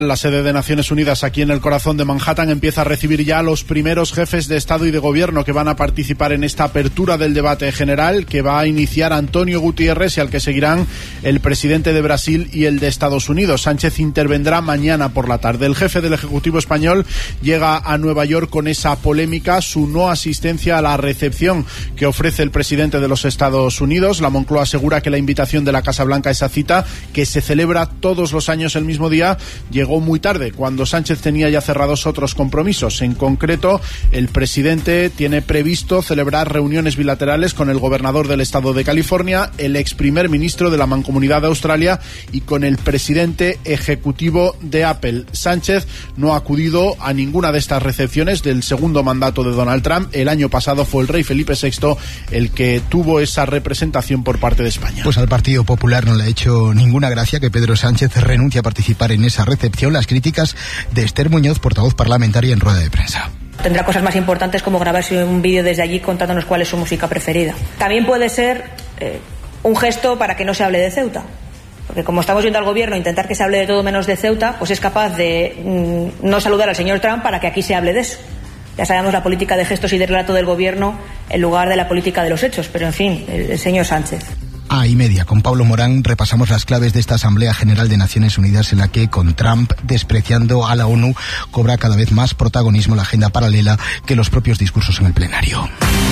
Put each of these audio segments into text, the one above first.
La sede de Naciones Unidas aquí en el corazón de Manhattan empieza a recibir ya a los primeros jefes de Estado y de Gobierno que van a participar en esta apertura del debate general que va a iniciar Antonio Guterres y al que seguirán el presidente de Brasil y el de Estados Unidos. Sánchez intervendrá mañana por la tarde. El jefe del Ejecutivo español llega a Nueva York con esa polémica, su no asistencia a la recepción que ofrece el presidente de los Estados Unidos. La Moncloa asegura que la invitación de la Casa Blanca a esa cita, que se celebra todos los años el mismo día, llegó muy tarde, cuando Sánchez tenía ya cerrados otros compromisos. En concreto, el presidente tiene previsto celebrar reuniones bilaterales con el gobernador del estado de California, el ex primer ministro de la Mancomunidad de Australia y con el presidente ejecutivo de Apple. Sánchez no ha acudido a ninguna de estas recepciones del segundo mandato de Donald Trump. El año pasado fue el rey Felipe VI el que tuvo esa representación por parte de España. Pues al Partido Popular no le ha hecho ninguna gracia que Pedro Sánchez renuncie a participar en esa recepción. Las críticas de Esther Muñoz, portavoz parlamentaria en rueda de prensa. Tendrá cosas más importantes como grabarse un vídeo desde allí contándonos cuál es su música preferida. También puede ser un gesto para que no se hable de Ceuta. Porque como estamos viendo al gobierno intentar que se hable de todo menos de Ceuta, pues es capaz de no saludar al señor Trump para que aquí se hable de eso. Ya sabemos la política de gestos y de relato del gobierno en lugar de la política de los hechos. Pero en fin, el señor Sánchez. A:30, con Pablo Morán, repasamos las claves de esta Asamblea General de Naciones Unidas en la que, con Trump despreciando a la ONU, cobra cada vez más protagonismo la agenda paralela que los propios discursos en el plenario.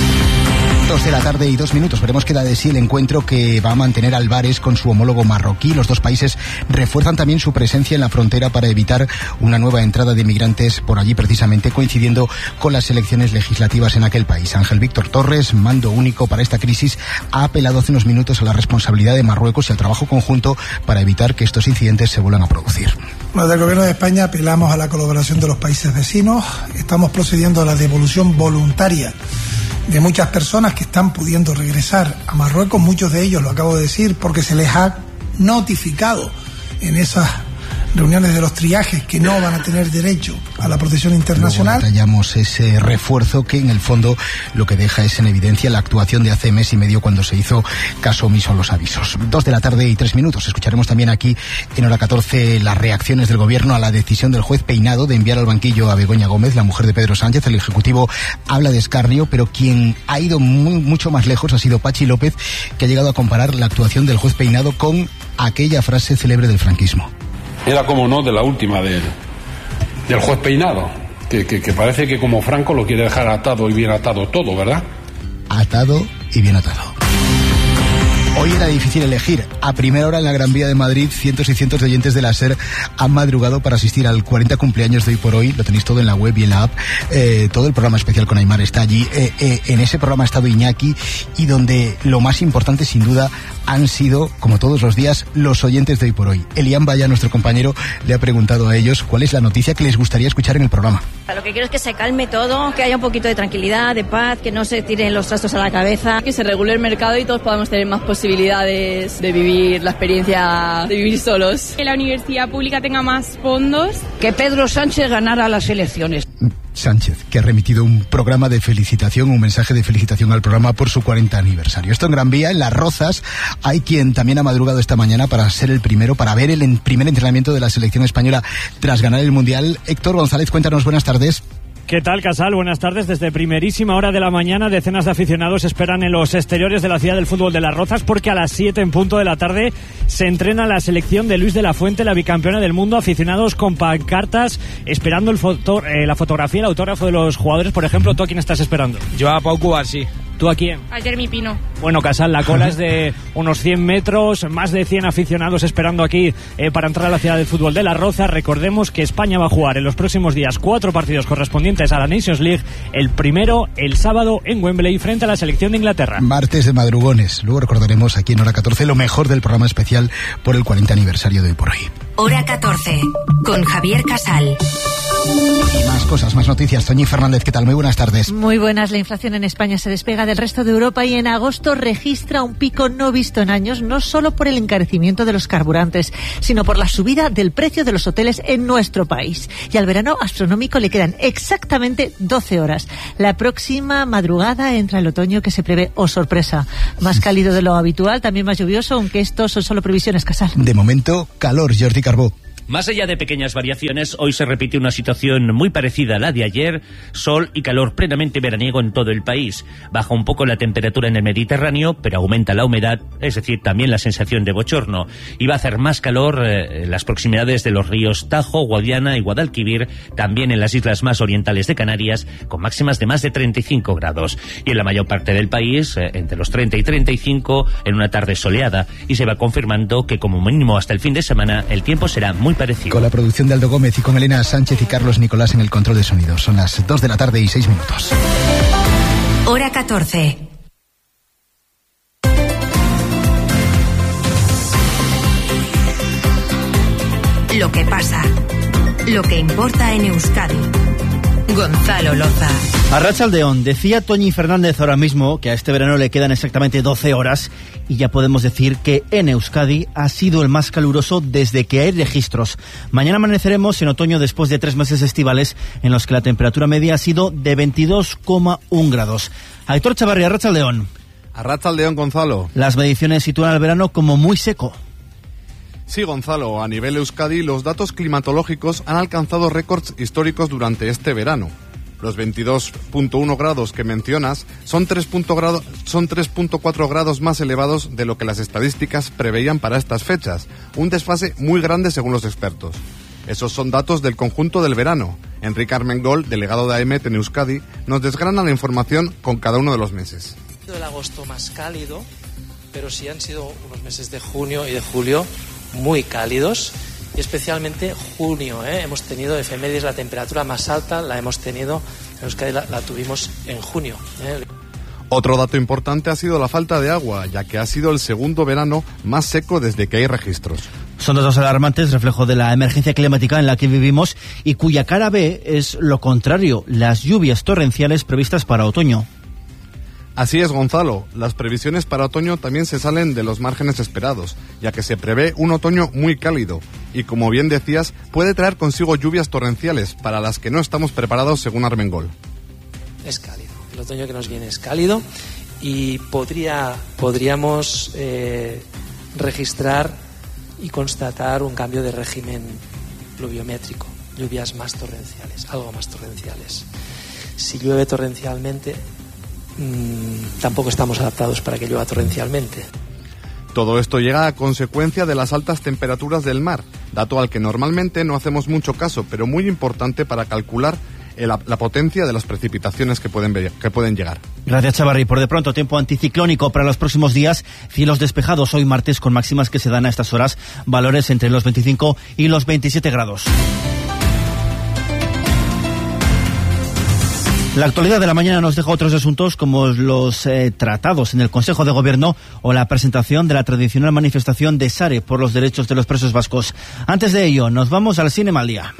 2:02 Veremos qué da de sí el encuentro que va a mantener Álvarez con su homólogo marroquí. Los dos países refuerzan también su presencia en la frontera para evitar una nueva entrada de migrantes por allí, precisamente coincidiendo con las elecciones legislativas en aquel país. Ángel Víctor Torres, mando único para esta crisis, ha apelado hace unos minutos a la responsabilidad de Marruecos y al trabajo conjunto para evitar que estos incidentes se vuelvan a producir. Desde el Gobierno de España apelamos a la colaboración de los países vecinos. Estamos procediendo a la devolución voluntaria de muchas personas que están pudiendo regresar a Marruecos, muchos de ellos, lo acabo de decir, porque se les ha notificado en esas reuniones de los triajes que no van a tener derecho a la protección internacional. Luego detallamos ese refuerzo que en el fondo lo que deja es en evidencia la actuación de hace mes y medio cuando se hizo caso omiso a los avisos. 2:03 Escucharemos también aquí en hora 14 las reacciones del gobierno a la decisión del juez Peinado de enviar al banquillo a Begoña Gómez, la mujer de Pedro Sánchez. El Ejecutivo habla de escarnio, pero quien ha ido mucho más lejos ha sido Pachi López, que ha llegado a comparar la actuación del juez Peinado con aquella frase célebre del franquismo. Era, como no, de la última del juez Peinado, que parece que como Franco lo quiere dejar atado y bien atado todo, ¿verdad? Atado y bien atado. Hoy era difícil elegir. A primera hora en la Gran Vía de Madrid, cientos y cientos de oyentes de la SER han madrugado para asistir al 40 cumpleaños de Hoy por Hoy. Lo tenéis todo en la web y en la app. Todo el programa especial con Aimar está allí. En ese programa ha estado Iñaki, y donde lo más importante, sin duda, han sido, como todos los días, los oyentes de Hoy por Hoy. Elian Valla, nuestro compañero, le ha preguntado a ellos cuál es la noticia que les gustaría escuchar en el programa. Lo que quiero es que se calme todo, que haya un poquito de tranquilidad, de paz, que no se tiren los trastos a la cabeza, que se regule el mercado y todos podamos tener más posibilidades de vivir la experiencia de vivir solos. Que la universidad pública tenga más fondos. Que Pedro Sánchez ganara las elecciones. Sánchez, que ha remitido un programa de felicitación, un mensaje de felicitación al programa por su 40 aniversario. Esto en Gran Vía, en Las Rozas, hay quien también ha madrugado esta mañana para ser el primero, para ver el primer entrenamiento de la selección española tras ganar el Mundial. Héctor González, cuéntanos, buenas tardes. ¿Qué tal, Casal? Buenas tardes. Desde primerísima hora de la mañana, decenas de aficionados esperan en los exteriores de la ciudad del fútbol de Las Rozas, porque a las 7 en punto de la tarde se entrena la selección de Luis de la Fuente, la bicampeona del mundo. Aficionados con pancartas esperando la fotografía, el autógrafo de los jugadores. Por ejemplo, ¿tú a quién estás esperando? Yo a Pau Cubarsí. ¿Tú a quién? A Jeremy Pino. Bueno, Casal, la cola es de unos 100 metros, más de 100 aficionados esperando aquí para entrar a la ciudad del fútbol de Las Rozas. Recordemos que España va a jugar en los próximos días 4 partidos correspondientes a la Nations League. El primero, el sábado, en Wembley, frente a la selección de Inglaterra. Martes de madrugones. Luego recordaremos aquí en hora 14 lo mejor del programa especial por el 40 aniversario de Hoy por Hoy. Hora 14, con Javier Casal. Y más cosas, más noticias. Toñi Fernández, ¿qué tal? Muy buenas tardes. Muy buenas. La inflación en España se despega del resto de Europa y en agosto registra un pico no visto en años, no solo por el encarecimiento de los carburantes, sino por la subida del precio de los hoteles en nuestro país. Y al verano astronómico le quedan exactamente 12 horas. La próxima madrugada entra el otoño que se prevé, oh sorpresa, más cálido de lo habitual, también más lluvioso, aunque estos son solo previsiones, Casal. De momento, calor, Jordi Carbó. Más allá de pequeñas variaciones, hoy se repite una situación muy parecida a la de ayer, sol y calor plenamente veraniego en todo el país. Baja un poco la temperatura en el Mediterráneo, pero aumenta la humedad, es decir, también la sensación de bochorno. Y va a hacer más calor en las proximidades de los ríos Tajo, Guadiana y Guadalquivir, también en las islas más orientales de Canarias, con máximas de más de 35 grados. Y en la mayor parte del país, entre los 30 y 35, en una tarde soleada. Y se va confirmando que como mínimo hasta el fin de semana, el tiempo será muy parecido. Con la producción de Aldo Gómez y con Elena Sánchez y Carlos Nicolás en el control de sonido. Son las 2 de la tarde y 6 minutos. Hora 14. Lo que pasa. Lo que importa en Euskadi. Gonzalo Loza. Arratsaldeon, decía Toñi Fernández ahora mismo que a este verano le quedan exactamente 12 horas y ya podemos decir que en Euskadi ha sido el más caluroso desde que hay registros. Mañana amaneceremos en otoño después de 3 meses estivales en los que la temperatura media ha sido de 22,1 grados. Aitor Chavarri, arratsaldeon. Arratsaldeon, Gonzalo. Las mediciones sitúan al verano como muy seco. Sí, Gonzalo, a nivel Euskadi los datos climatológicos han alcanzado récords históricos durante este verano. Los 22,1 grados que mencionas son 3,4 grados más elevados de lo que las estadísticas preveían para estas fechas, un desfase muy grande según los expertos. Esos son datos del conjunto del verano. Enrique Armengol, delegado de AEMET en Euskadi, nos desgrana la información con cada uno de los meses. El agosto más cálido, pero sí han sido unos meses de junio y de julio muy cálidos, y especialmente junio, hemos tenido efemérides, la temperatura más alta la hemos tenido en Euskadi, la tuvimos en junio. Otro dato importante ha sido la falta de agua, ya que ha sido el segundo verano más seco desde que hay registros. Son datos alarmantes, reflejo de la emergencia climática en la que vivimos y cuya cara B es lo contrario, las lluvias torrenciales previstas para otoño. Así es, Gonzalo. Las previsiones para otoño también se salen de los márgenes esperados, ya que se prevé un otoño muy cálido y, como bien decías, puede traer consigo lluvias torrenciales para las que no estamos preparados, según Armengol. Es cálido. El otoño que nos viene es cálido y podríamos registrar y constatar un cambio de régimen pluviométrico, lluvias más torrenciales, algo más torrenciales. Si llueve torrencialmente, tampoco estamos adaptados para que llueva torrencialmente. Todo esto llega a consecuencia de las altas temperaturas del mar, dato al que normalmente no hacemos mucho caso, pero muy importante para calcular la potencia de las precipitaciones que pueden llegar. Gracias, Chavarri. Por de pronto, tiempo anticiclónico para los próximos días, cielos despejados hoy martes con máximas que se dan a estas horas, valores entre los 25 y los 27 grados. La actualidad de la mañana nos deja otros asuntos como los tratados en el Consejo de Gobierno o la presentación de la tradicional manifestación de Sare por los derechos de los presos vascos. Antes de ello, nos vamos al Cinema al Día.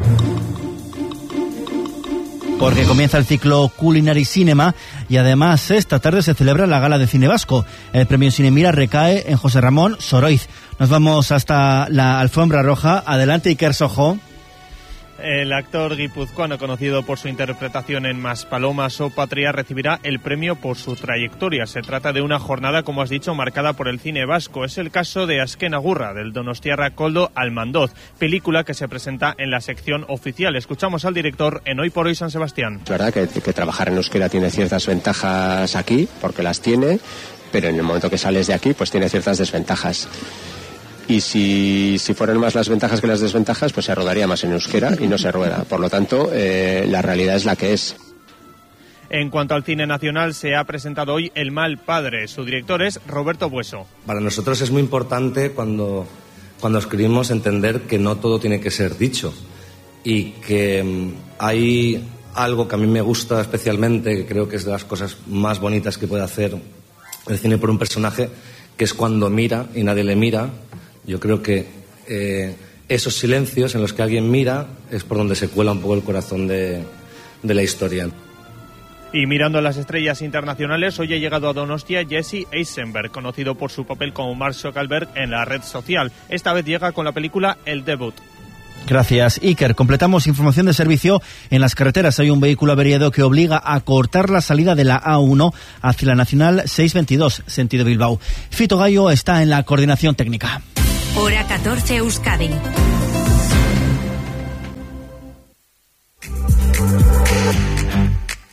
Porque comienza el ciclo Culinary Cinema y además esta tarde se celebra la Gala de Cine Vasco. El premio Cinemira recae en José Ramón Soroiz. Nos vamos hasta la alfombra roja. Adelante, Iker Sojo. El actor guipuzcoano, conocido por su interpretación en Maspalomas o Patria, recibirá el premio por su trayectoria. Se trata de una jornada, como has dicho, marcada por el cine vasco. Es el caso de Azken Agurra, del donostiarra Koldo Almandoz, película que se presenta en la sección oficial. Escuchamos al director en Hoy por Hoy San Sebastián. Es verdad que trabajar en euskera tiene ciertas ventajas aquí, porque las tiene, pero en el momento que sales de aquí, pues tiene ciertas desventajas. Y si fueran más las ventajas que las desventajas, pues se rodaría más en euskera y no se rueda. Por lo tanto, la realidad es la que es. En cuanto al cine nacional, se ha presentado hoy El mal padre. Su director es Roberto Bueso. Para nosotros es muy importante cuando escribimos entender que no todo tiene que ser dicho y que hay algo que a mí me gusta especialmente, que creo que es de las cosas más bonitas que puede hacer el cine por un personaje, que es cuando mira y nadie le mira. Yo creo que esos silencios en los que alguien mira es por donde se cuela un poco el corazón de la historia. Y mirando a las estrellas internacionales, hoy ha llegado a Donostia Jesse Eisenberg, conocido por su papel como Mark Zuckerberg en La Red Social. Esta vez llega con la película El Debut. Gracias, Iker. Completamos información de servicio. En las carreteras hay un vehículo averiado que obliga a cortar la salida de la A1 hacia la Nacional 622, sentido Bilbao. Fito Gallo está en la coordinación técnica. Hora 14 Euskadi.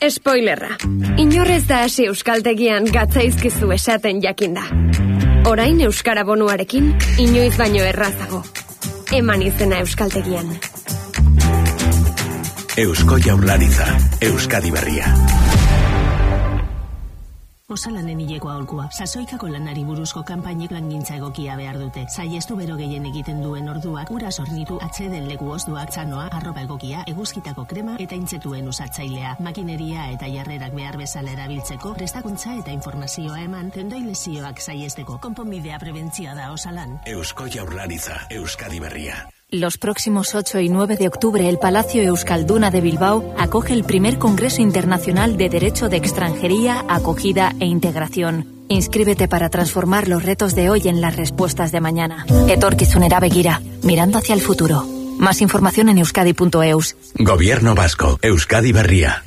Spoilerra. Inorrez da hasi euskaltegian gatzaizkizu esaten jakinda. Orain euskara bonuarekin, inoiz baino errazago. Eman izena euskaltegian. Eusko Jaurlaritza, Euskadi Berria. Osalanen hileko aholkua. Sasoikako lanari buruzko kanpainek langintza egokia behar dute. Saiestu bero gehien egiten duen orduak, ura sornitu, atxeden leku ozduak, txanoa, arropa egokia, eguzkitako krema eta intzetuen usatzailea. Makineria eta jarrerak behar bezala erabiltzeko, prestakuntza eta informazioa eman, tendoi lesioak saiesteko. Konponbidea prebentzioa da Osalan. Eusko Jaurlaritza, Euskadi Berria. Los próximos 8 y 9 de octubre, el Palacio Euskalduna de Bilbao acoge el primer Congreso Internacional de Derecho de Extranjería, Acogida e Integración. Inscríbete para transformar los retos de hoy en las respuestas de mañana. Etorkizunera begira, mirando hacia el futuro. Más información en euskadi.eus. Gobierno Vasco, Euskadi Berria.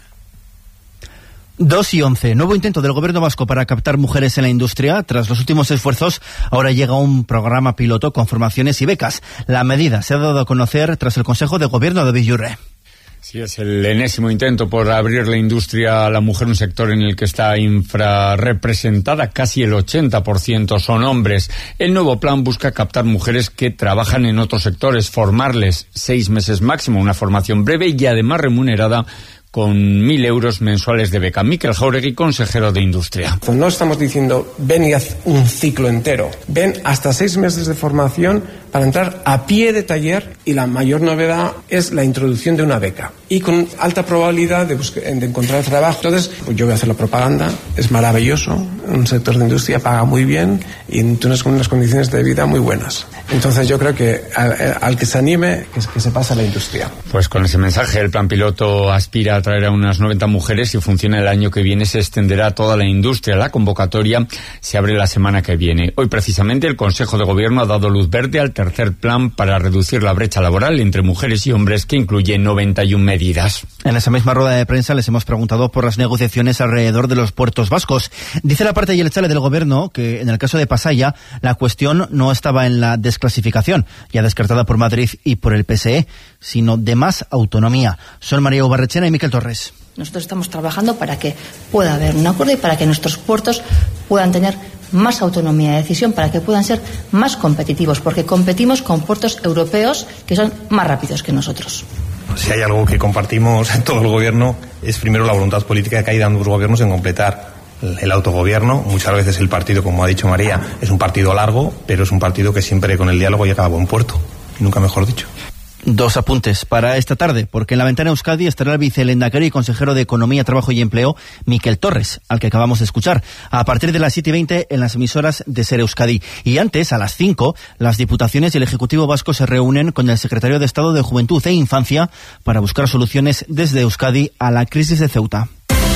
2:11. Nuevo intento del gobierno vasco para captar mujeres en la industria. Tras los últimos esfuerzos, ahora llega un programa piloto con formaciones y becas. La medida se ha dado a conocer tras el Consejo de Gobierno de Villurre. Sí, es el enésimo intento por abrir la industria a la mujer, un sector en el que está infrarrepresentada. Casi el 80% son hombres. El nuevo plan busca captar mujeres que trabajan en otros sectores, formarles 6 meses máximo, una formación breve y además remunerada con 1.000 euros mensuales de beca. Mikel Jauregui, consejero de Industria. Pues no estamos diciendo ven y haz un ciclo entero. Ven hasta 6 meses de formación para entrar a pie de taller, y la mayor novedad es la introducción de una beca. Y con alta probabilidad de encontrar trabajo. Entonces, pues yo voy a hacer la propaganda. Es maravilloso. Un sector de industria paga muy bien y tienes unas condiciones de vida muy buenas. Entonces yo creo que al que se anime, que se pase a la industria. Pues con ese mensaje, el plan piloto aspira a traer a unas 90 mujeres y funciona el año que viene, se extenderá a toda la industria. La convocatoria se abre la semana que viene. Hoy precisamente el Consejo de Gobierno ha dado luz verde al tercer plan para reducir la brecha laboral entre mujeres y hombres, que incluye 91 medidas. En esa misma rueda de prensa les hemos preguntado por las negociaciones alrededor de los puertos vascos. Dice la parte yeltzale del Gobierno que en el caso de Pasaia la cuestión no estaba en la desclasificación, ya descartada por Madrid y por el PSE, sino de más autonomía. Son María Ubarrechena y Miquel Torres. Nosotros estamos trabajando para que pueda haber un acuerdo y para que nuestros puertos puedan tener más autonomía de decisión, para que puedan ser más competitivos, porque competimos con puertos europeos que son más rápidos que nosotros. Si hay algo que compartimos en todo el gobierno es primero la voluntad política que hay de ambos gobiernos en completar el autogobierno. Muchas veces el partido, como ha dicho María, es un partido largo, pero es un partido que siempre con el diálogo llega a buen puerto, nunca mejor dicho. 2 apuntes para esta tarde, porque en la ventana Euskadi estará el vicelehendakari y consejero de Economía, Trabajo y Empleo, Miquel Torres, al que acabamos de escuchar, a partir de las 7:20 en las emisoras de Ser Euskadi. Y antes, a las 5, las diputaciones y el Ejecutivo Vasco se reúnen con el secretario de Estado de Juventud e Infancia para buscar soluciones desde Euskadi a la crisis de Ceuta.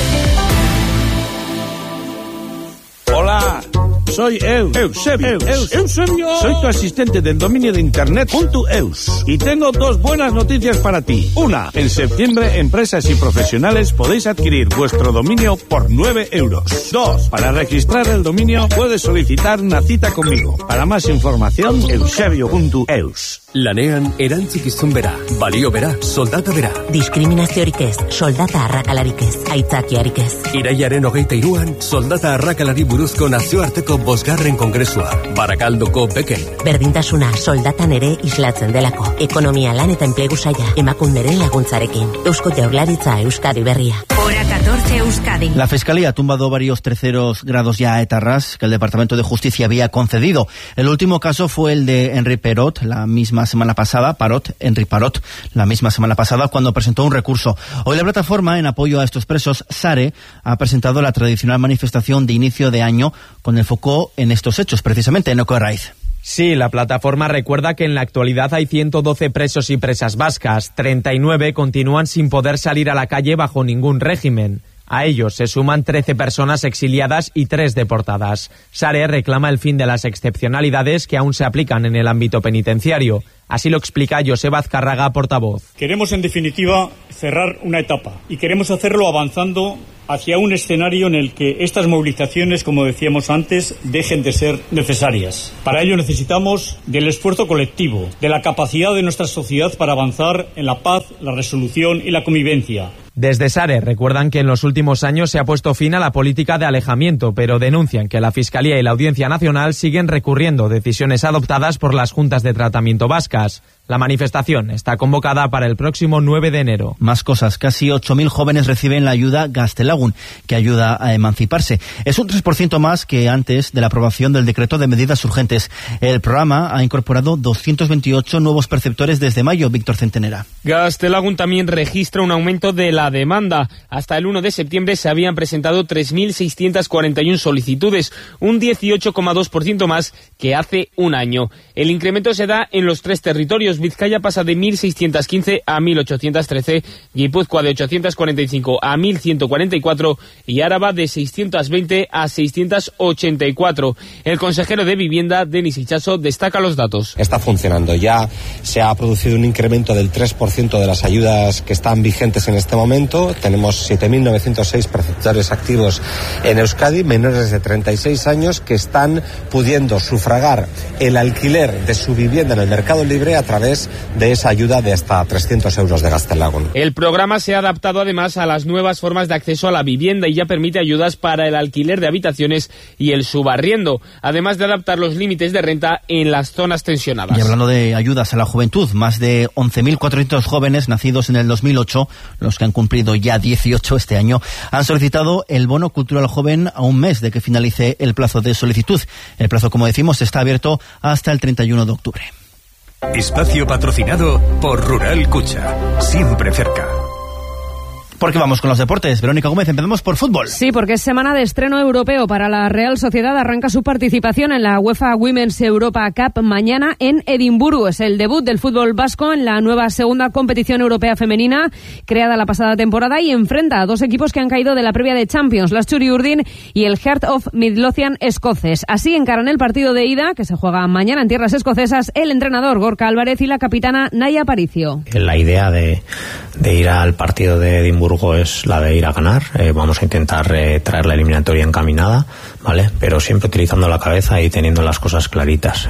Hola, soy Eusebio. Soy tu asistente del dominio de internet .eus. Y tengo 2 buenas noticias para ti. Una, en septiembre, empresas y profesionales podéis adquirir vuestro dominio por 9 euros. 2, para registrar el dominio puedes solicitar una cita conmigo. Para más información, eusebio.eus. Lanean erantzikizun bera, balio bera, soldata bera. Diskriminaziorik ez, soldata arrakalarik ez, aitzakiarik ez. Irailaren 23an, soldata arrakalari buruzko nazioarteko 5. kongresua, Barakaldoko Beken. Berdintasuna soldatan ere islatzen delako. Ekonomia, lan eta enplegu saila, emakunderen laguntzarekin. Eusko Jaurlaritza, Euskadi Berria. Hora 14 Euskadi. La Fiscalía ha tumbado varios terceros grados ya a etarras que el Departamento de Justicia había concedido. El último caso fue el de Henry Parot, la misma semana pasada, Henry Parot, la misma semana pasada, cuando presentó un recurso. Hoy la plataforma, en apoyo a estos presos, SARE, ha presentado la tradicional manifestación de inicio de año con el foco en estos hechos, precisamente en Ocorraiz. Sí, la plataforma recuerda que en la actualidad hay 112 presos y presas vascas, 39 continúan sin poder salir a la calle bajo ningún régimen. A ellos se suman 13 personas exiliadas y 3 deportadas. SARE reclama el fin de las excepcionalidades que aún se aplican en el ámbito penitenciario. Así lo explica Joseba Azcárraga, portavoz. Queremos, en definitiva, cerrar una etapa y queremos hacerlo avanzando hacia un escenario en el que estas movilizaciones, como decíamos antes, dejen de ser necesarias. Para ello necesitamos del esfuerzo colectivo, de la capacidad de nuestra sociedad para avanzar en la paz, la resolución y la convivencia. Desde SARE recuerdan que en los últimos años se ha puesto fin a la política de alejamiento, pero denuncian que la Fiscalía y la Audiencia Nacional siguen recurriendo decisiones adoptadas por las juntas de tratamiento vascas. La manifestación está convocada para el próximo 9 de enero. Más cosas. Casi 8.000 jóvenes reciben la ayuda Gaztelagun, que ayuda a emanciparse. Es un 3% más que antes de la aprobación del decreto de medidas urgentes. El programa ha incorporado 228 nuevos perceptores desde mayo. Víctor Centenera. Gaztelagun también registra un aumento de la demanda. Hasta el 1 de septiembre se habían presentado 3.641 solicitudes, un 18,2% más que hace un año. El incremento se da en los 3 territorios. Vizcaya pasa de 1.615 a 1.813, Guipúzcoa de 845 a 1.144 y Áraba de 620 a 684. El consejero de Vivienda, Denis Itxaso, destaca los datos. Está funcionando. Ya se ha producido un incremento del 3% de las ayudas que están vigentes en este momento. Tenemos 7.906 perceptores activos en Euskadi, menores de 36 años, que están pudiendo sufragar el alquiler de su vivienda en el mercado libre a través de esa ayuda de hasta 300 euros de Gaztelagun. El programa se ha adaptado además a las nuevas formas de acceso a la vivienda y ya permite ayudas para el alquiler de habitaciones y el subarriendo, además de adaptar los límites de renta en las zonas tensionadas. Y hablando de ayudas a la juventud, más de 11.400 jóvenes nacidos en el 2008, los que han cumplido ya 18 este año, han solicitado el bono cultural joven a un mes de que finalice el plazo de solicitud. El plazo, como decimos, está abierto hasta el 31 de octubre. Espacio patrocinado por Rural Cucha. Siempre cerca. Porque vamos con los deportes. Verónica Gómez, empezamos por fútbol. Sí, porque es semana de estreno europeo para la Real Sociedad. Arranca su participación en la UEFA Women's Europa Cup mañana en Edimburgo. Es el debut del fútbol vasco en la nueva segunda competición europea femenina creada la pasada temporada y enfrenta a 2 equipos que han caído de la previa de Champions, las Txuri-Urdin y el Heart of Midlothian escoces. Así encaran el partido de ida, que se juega mañana en tierras escocesas, el entrenador Gorka Álvarez y la capitana Naya Aparicio. La idea de ir al partido de Edimburgo es la de ir a ganar. Vamos a intentar traer la eliminatoria encaminada, ¿vale? Pero siempre utilizando la cabeza y teniendo las cosas claritas.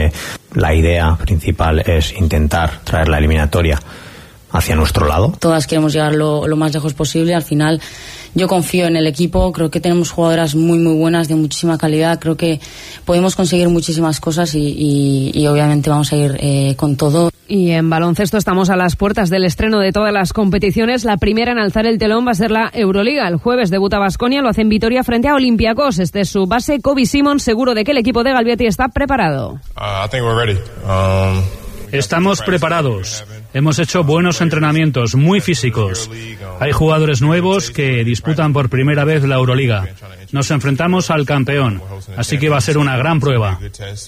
La idea principal es intentar traer la eliminatoria hacia nuestro lado. Todas queremos llegar lo más lejos posible. Al final yo confío en el equipo, creo que tenemos jugadoras muy muy buenas, de muchísima calidad, creo que podemos conseguir muchísimas cosas y obviamente vamos a ir con todo. Y en baloncesto estamos a las puertas del estreno de todas las competiciones. La primera en alzar el telón va a ser la Euroliga. El jueves debuta Baskonia, lo hace en Vitoria frente a Olympiacos. Este es su base, Kobe Simon, seguro de que el equipo de Galbiati está preparado. I think we're ready. Estamos preparados. Hemos hecho buenos entrenamientos, muy físicos. Hay jugadores nuevos que disputan por primera vez la Euroliga. Nos enfrentamos al campeón, así que va a ser una gran prueba.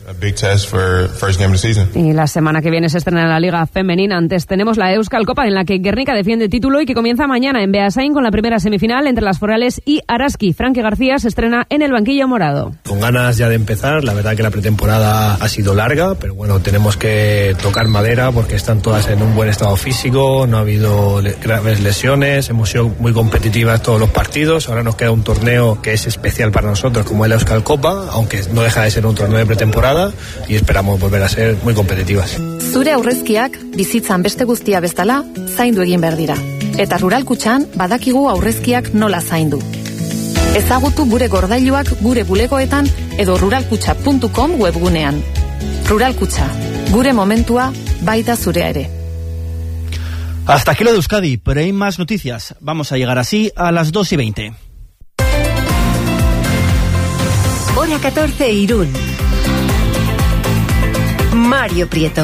Y la semana que viene se estrena la Liga Femenina. Antes tenemos la Euskal Copa, en la que Guernica defiende título y que comienza mañana en Beasain con la primera semifinal entre las Forales y Araski. Frankie García se estrena en el banquillo morado. Con ganas ya de empezar, la verdad que la pretemporada ha sido larga, pero bueno, tenemos que tocar madera porque están todas en un buen estado físico, no ha habido graves lesiones, hemos sido muy competitivas todos los partidos. Ahora nos queda un torneo que es especial para nosotros como es la Euskal Copa, aunque no deja de ser un torneo de pretemporada y esperamos volver a ser muy competitivas. Zure aurrezkiak bizitzan beste guztia bezala zaindu egin behar dira. Eta Rural Kutxan badakigu aurrezkiak nola zaindu. Ezagutu gure gordailuak gure bulegoetan edo ruralkutxa.com webgunean. Rural Kutxa, gure momentua baita zurea ere. Hasta aquí lo de Euskadi, pero hay más noticias. Vamos a llegar así a las 2:20. Hora 14, Irún. Mario Prieto.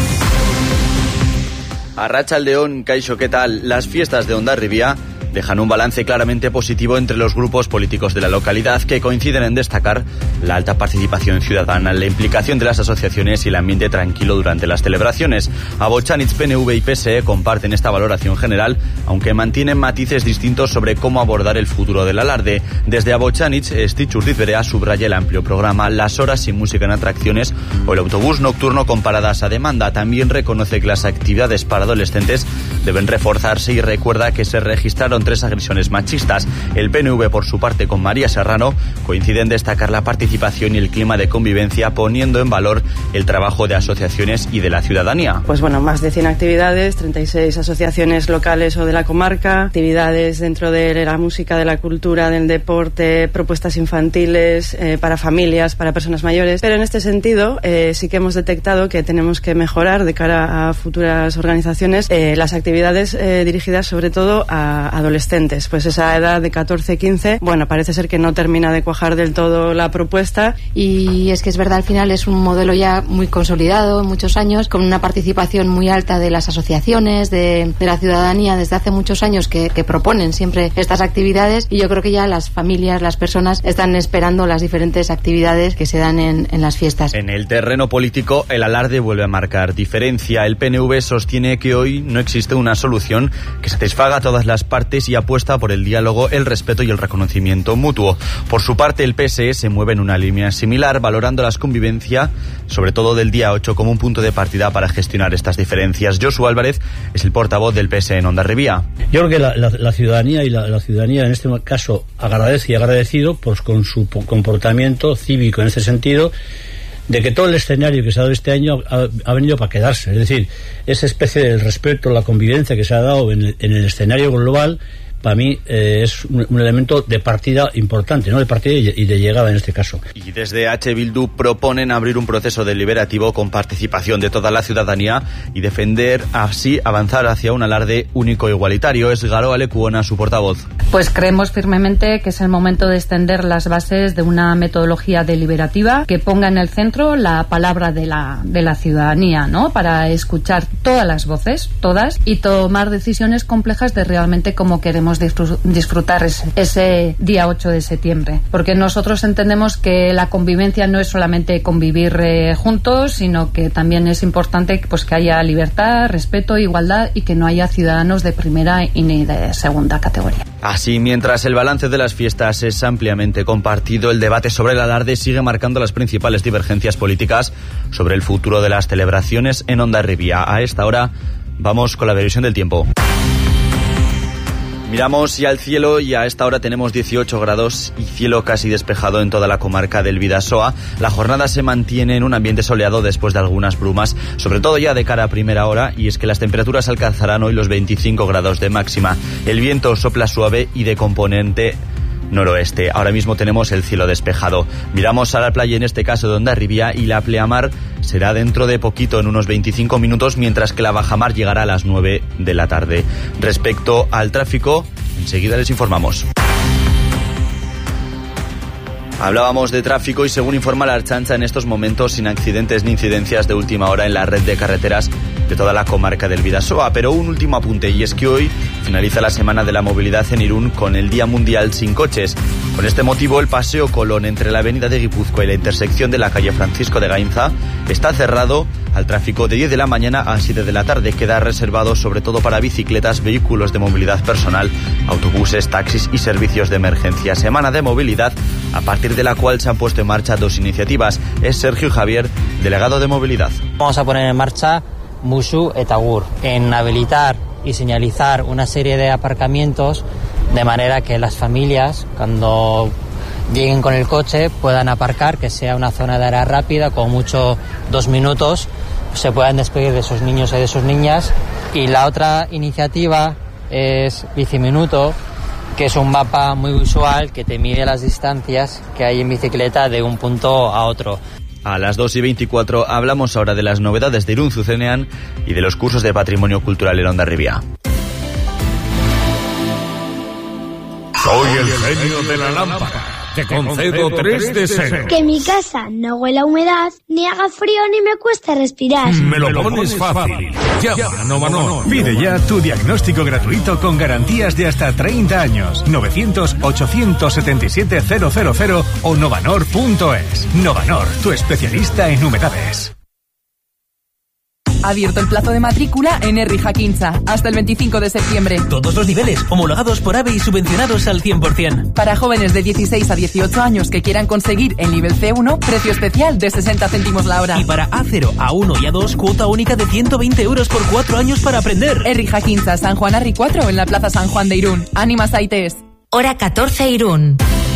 Arratsaldeon, Kaixo, ¿qué tal? Las fiestas de Hondarribia dejan un balance claramente positivo entre los grupos políticos de la localidad, que coinciden en destacar la alta participación ciudadana, la implicación de las asociaciones y el ambiente tranquilo durante las celebraciones. Abotxanitz, PNV y PSE comparten esta valoración general, aunque mantienen matices distintos sobre cómo abordar el futuro del alarde. Desde Abotxanitz, Stitxurdiz Berea subraya el amplio programa, las horas sin música en atracciones o el autobús nocturno con paradas a demanda. También reconoce que las actividades para adolescentes deben reforzarse y recuerda que se registraron denunciaron 3 agresiones machistas. El PNV, por su parte, con María Serrano, coincide en destacar la participación y el clima de convivencia, poniendo en valor el trabajo de asociaciones y de la ciudadanía. Pues bueno, más de 100 actividades, 36 asociaciones locales o de la comarca, actividades dentro de la música, de la cultura, del deporte, propuestas infantiles para familias, para personas mayores. Pero en este sentido sí que hemos detectado que tenemos que mejorar de cara a futuras organizaciones las actividades dirigidas sobre todo a adolescentes. Pues esa edad de 14-15, bueno, parece ser que no termina de cuajar del todo la propuesta. Y es que es verdad, al final es un modelo ya muy consolidado, muchos años, con una participación muy alta de las asociaciones, de la ciudadanía desde hace muchos años que proponen siempre estas actividades, y yo creo que ya las familias, las personas están esperando las diferentes actividades que se dan en las fiestas. En el terreno político, el alarde vuelve a marcar diferencia. El PNV sostiene que hoy no existe una solución que satisfaga a todas las partes y apuesta por el diálogo, el respeto y el reconocimiento mutuo. Por su parte, el PSE se mueve en una línea similar, valorando la convivencia, sobre todo del día 8, como un punto de partida para gestionar estas diferencias. Josu Álvarez es el portavoz del PSE en Hondarribia. Yo creo que la ciudadanía y la ciudadanía en este caso agradece y agradecido pues, con su comportamiento cívico en este sentido, de que todo el escenario que se ha dado este año ha venido para quedarse. Es decir, esa especie de respeto, la convivencia que se ha dado en el escenario global, para mí es un elemento de partida importante, ¿no? De partida y de llegada en este caso. Y desde H. Bildu proponen abrir un proceso deliberativo con participación de toda la ciudadanía y defender así avanzar hacia un alarde único e igualitario. Es Garoa Lekuona, su portavoz. Pues creemos firmemente que es el momento de extender las bases de una metodología deliberativa que ponga en el centro la palabra de la ciudadanía, ¿no? Para escuchar todas las voces, todas, y tomar decisiones complejas de realmente cómo queremos disfrutar ese día 8 de septiembre. Porque nosotros entendemos que la convivencia no es solamente convivir juntos, sino que también es importante pues, que haya libertad, respeto, igualdad y que no haya ciudadanos de primera y ni de segunda categoría. Así, mientras el balance de las fiestas es ampliamente compartido, el debate sobre el alarde sigue marcando las principales divergencias políticas sobre el futuro de las celebraciones en Hondarribia. A esta hora vamos con la previsión del tiempo. Miramos ya al cielo y a esta hora tenemos 18 grados y cielo casi despejado en toda la comarca del Bidasoa. La jornada se mantiene en un ambiente soleado después de algunas brumas, sobre todo ya de cara a primera hora, y es que las temperaturas alcanzarán hoy los 25 grados de máxima. El viento sopla suave y de componente noroeste. Ahora mismo tenemos el cielo despejado. Miramos a la playa, en este caso de Hondarribia, y la pleamar será dentro de poquito, en unos 25 minutos, mientras que la bajamar llegará a las 9 de la tarde. Respecto al tráfico, enseguida les informamos. Hablábamos de tráfico y según informa la Ertzaintza, en estos momentos sin accidentes ni incidencias de última hora en la red de carreteras de toda la comarca del Bidasoa. Pero un último apunte, y es que hoy finaliza la Semana de la Movilidad en Irún con el Día Mundial sin Coches. Con este motivo, el Paseo Colón entre la avenida de Guipúzcoa y la intersección de la calle Francisco de Gainza está cerrado al tráfico de 10 de la mañana a 7 de la tarde. Queda reservado sobre todo para bicicletas, vehículos de movilidad personal, autobuses, taxis y servicios de emergencia. Semana de movilidad a partir de la cual se han puesto en marcha dos iniciativas. Es Sergio Javier, delegado de movilidad. Vamos a poner en marcha Musu eta Gur, en habilitar y señalizar una serie de aparcamientos de manera que las familias, cuando lleguen con el coche, puedan aparcar, que sea una zona de área rápida, con mucho 2 minutos, se puedan despedir de esos niños y de sus niñas. Y la otra iniciativa es Biciminuto, que es un mapa muy visual que te mide las distancias que hay en bicicleta de un punto a otro. A las 2:24 hablamos ahora de las novedades de Irún Zuzenean y de los cursos de patrimonio cultural en Hondarribia. Soy el genio de la lámpara. Te concedo 3 deseos. Que mi casa no huela a humedad, ni haga frío, ni me cueste respirar. Me lo pones fácil. Llama a Novanor. Pide ya tu diagnóstico gratuito con garantías de hasta 30 años. 900-877-000 o novanor.es. Novanor, tu especialista en humedades. Abierto el plazo de matrícula en Herri Jakintza hasta el 25 de septiembre. Todos los niveles, homologados por AVE y subvencionados al 100%. Para jóvenes de 16 a 18 años que quieran conseguir el nivel C1, precio especial de 60 céntimos la hora. Y para A0, A1 y A2, cuota única de 120 euros por 4 años para aprender. Herri Jakintza, San Juan Arri 4 en la Plaza San Juan de Irún. Ánimas Aites. Hora 14 Irún.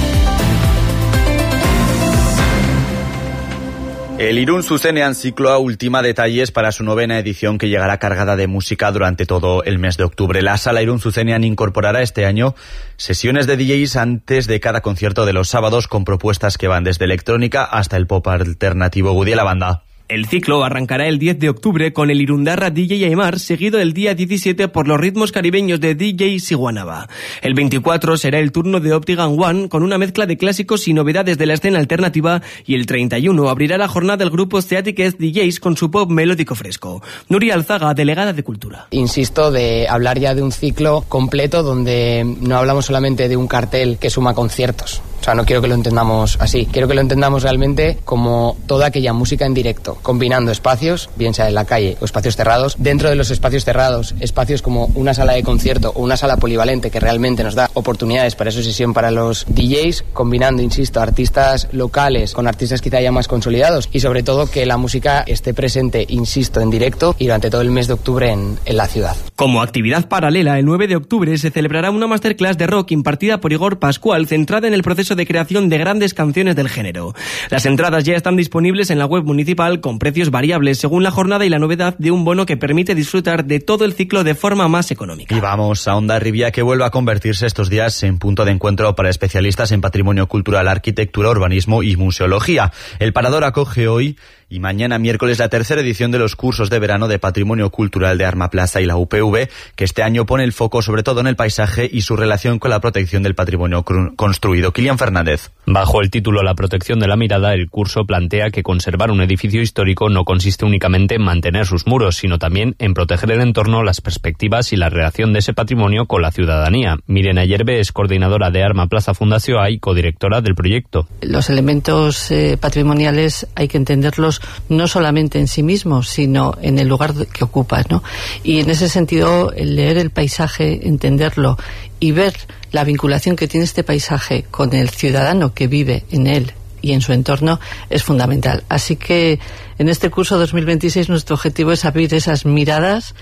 El Irún Zuzenean Zikloa ultima detalles para su 9ª edición, que llegará cargada de música durante todo el mes de octubre. La sala Irún Zuzenean incorporará este año sesiones de DJs antes de cada concierto de los sábados, con propuestas que van desde electrónica hasta el pop alternativo. Gudí la banda. El ciclo arrancará el 10 de octubre con el Irundarra DJ Aymar, seguido el día 17 por los ritmos caribeños de DJ Siguanaba. El 24 será el turno de Optigan One, con una mezcla de clásicos y novedades de la escena alternativa, y el 31 abrirá la jornada el grupo Theatic DJs con su pop melódico fresco. Nuria Alzaga, delegada de Cultura. Insisto, de hablar ya de un ciclo completo donde no hablamos solamente de un cartel que suma conciertos. O sea, no quiero que lo entendamos así. Quiero que lo entendamos realmente como toda aquella música en directo, combinando espacios, bien sea en la calle o espacios cerrados. Dentro de los espacios cerrados, espacios como una sala de concierto o una sala polivalente que realmente nos da oportunidades para esa sesión para los DJs, combinando, insisto, artistas locales con artistas quizá ya más consolidados, y sobre todo que la música esté presente, insisto, en directo y durante todo el mes de octubre en la ciudad. Como actividad paralela, el 9 de octubre se celebrará una masterclass de rock impartida por Igor Pascual, centrada en el proceso de creación de grandes canciones del género. Las entradas ya están disponibles en la web municipal, con precios variables según la jornada y la novedad de un bono que permite disfrutar de todo el ciclo de forma más económica. Y vamos a Hondarribia, que vuelve a convertirse estos días en punto de encuentro para especialistas en patrimonio cultural, arquitectura, urbanismo y museología. El Parador acoge hoy y mañana miércoles la 3ª edición de los cursos de verano de Patrimonio Cultural de Arma Plaza y la UPV, que este año pone el foco sobre todo en el paisaje y su relación con la protección del patrimonio construido. Kilian Fernández. Bajo el título La protección de la mirada, el curso plantea que conservar un edificio histórico no consiste únicamente en mantener sus muros, sino también en proteger el entorno, las perspectivas y la relación de ese patrimonio con la ciudadanía. Miren Ayerbe es coordinadora de Arma Plaza Fundación y codirectora del proyecto. Los elementos patrimoniales hay que entenderlos no solamente en sí mismos, sino en el lugar que ocupan, ¿no? Y en ese sentido, el leer el paisaje, entenderlo y ver la vinculación que tiene este paisaje con el ciudadano que vive en él y en su entorno es fundamental. Así que en este curso 2026 nuestro objetivo es abrir esas miradas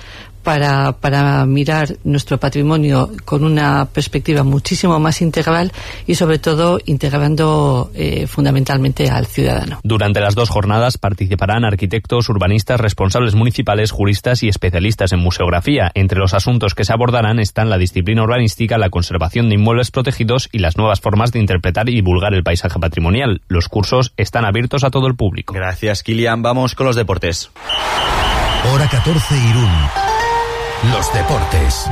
para mirar nuestro patrimonio con una perspectiva muchísimo más integral y sobre todo integrando fundamentalmente al ciudadano. Durante las 2 jornadas participarán arquitectos, urbanistas, responsables municipales, juristas y especialistas en museografía. Entre los asuntos que se abordarán están la disciplina urbanística, la conservación de inmuebles protegidos y las nuevas formas de interpretar y divulgar el paisaje patrimonial. Los cursos están abiertos a todo el público. Gracias, Kilian. Vamos con los deportes. Hora 14 Irún. Los deportes.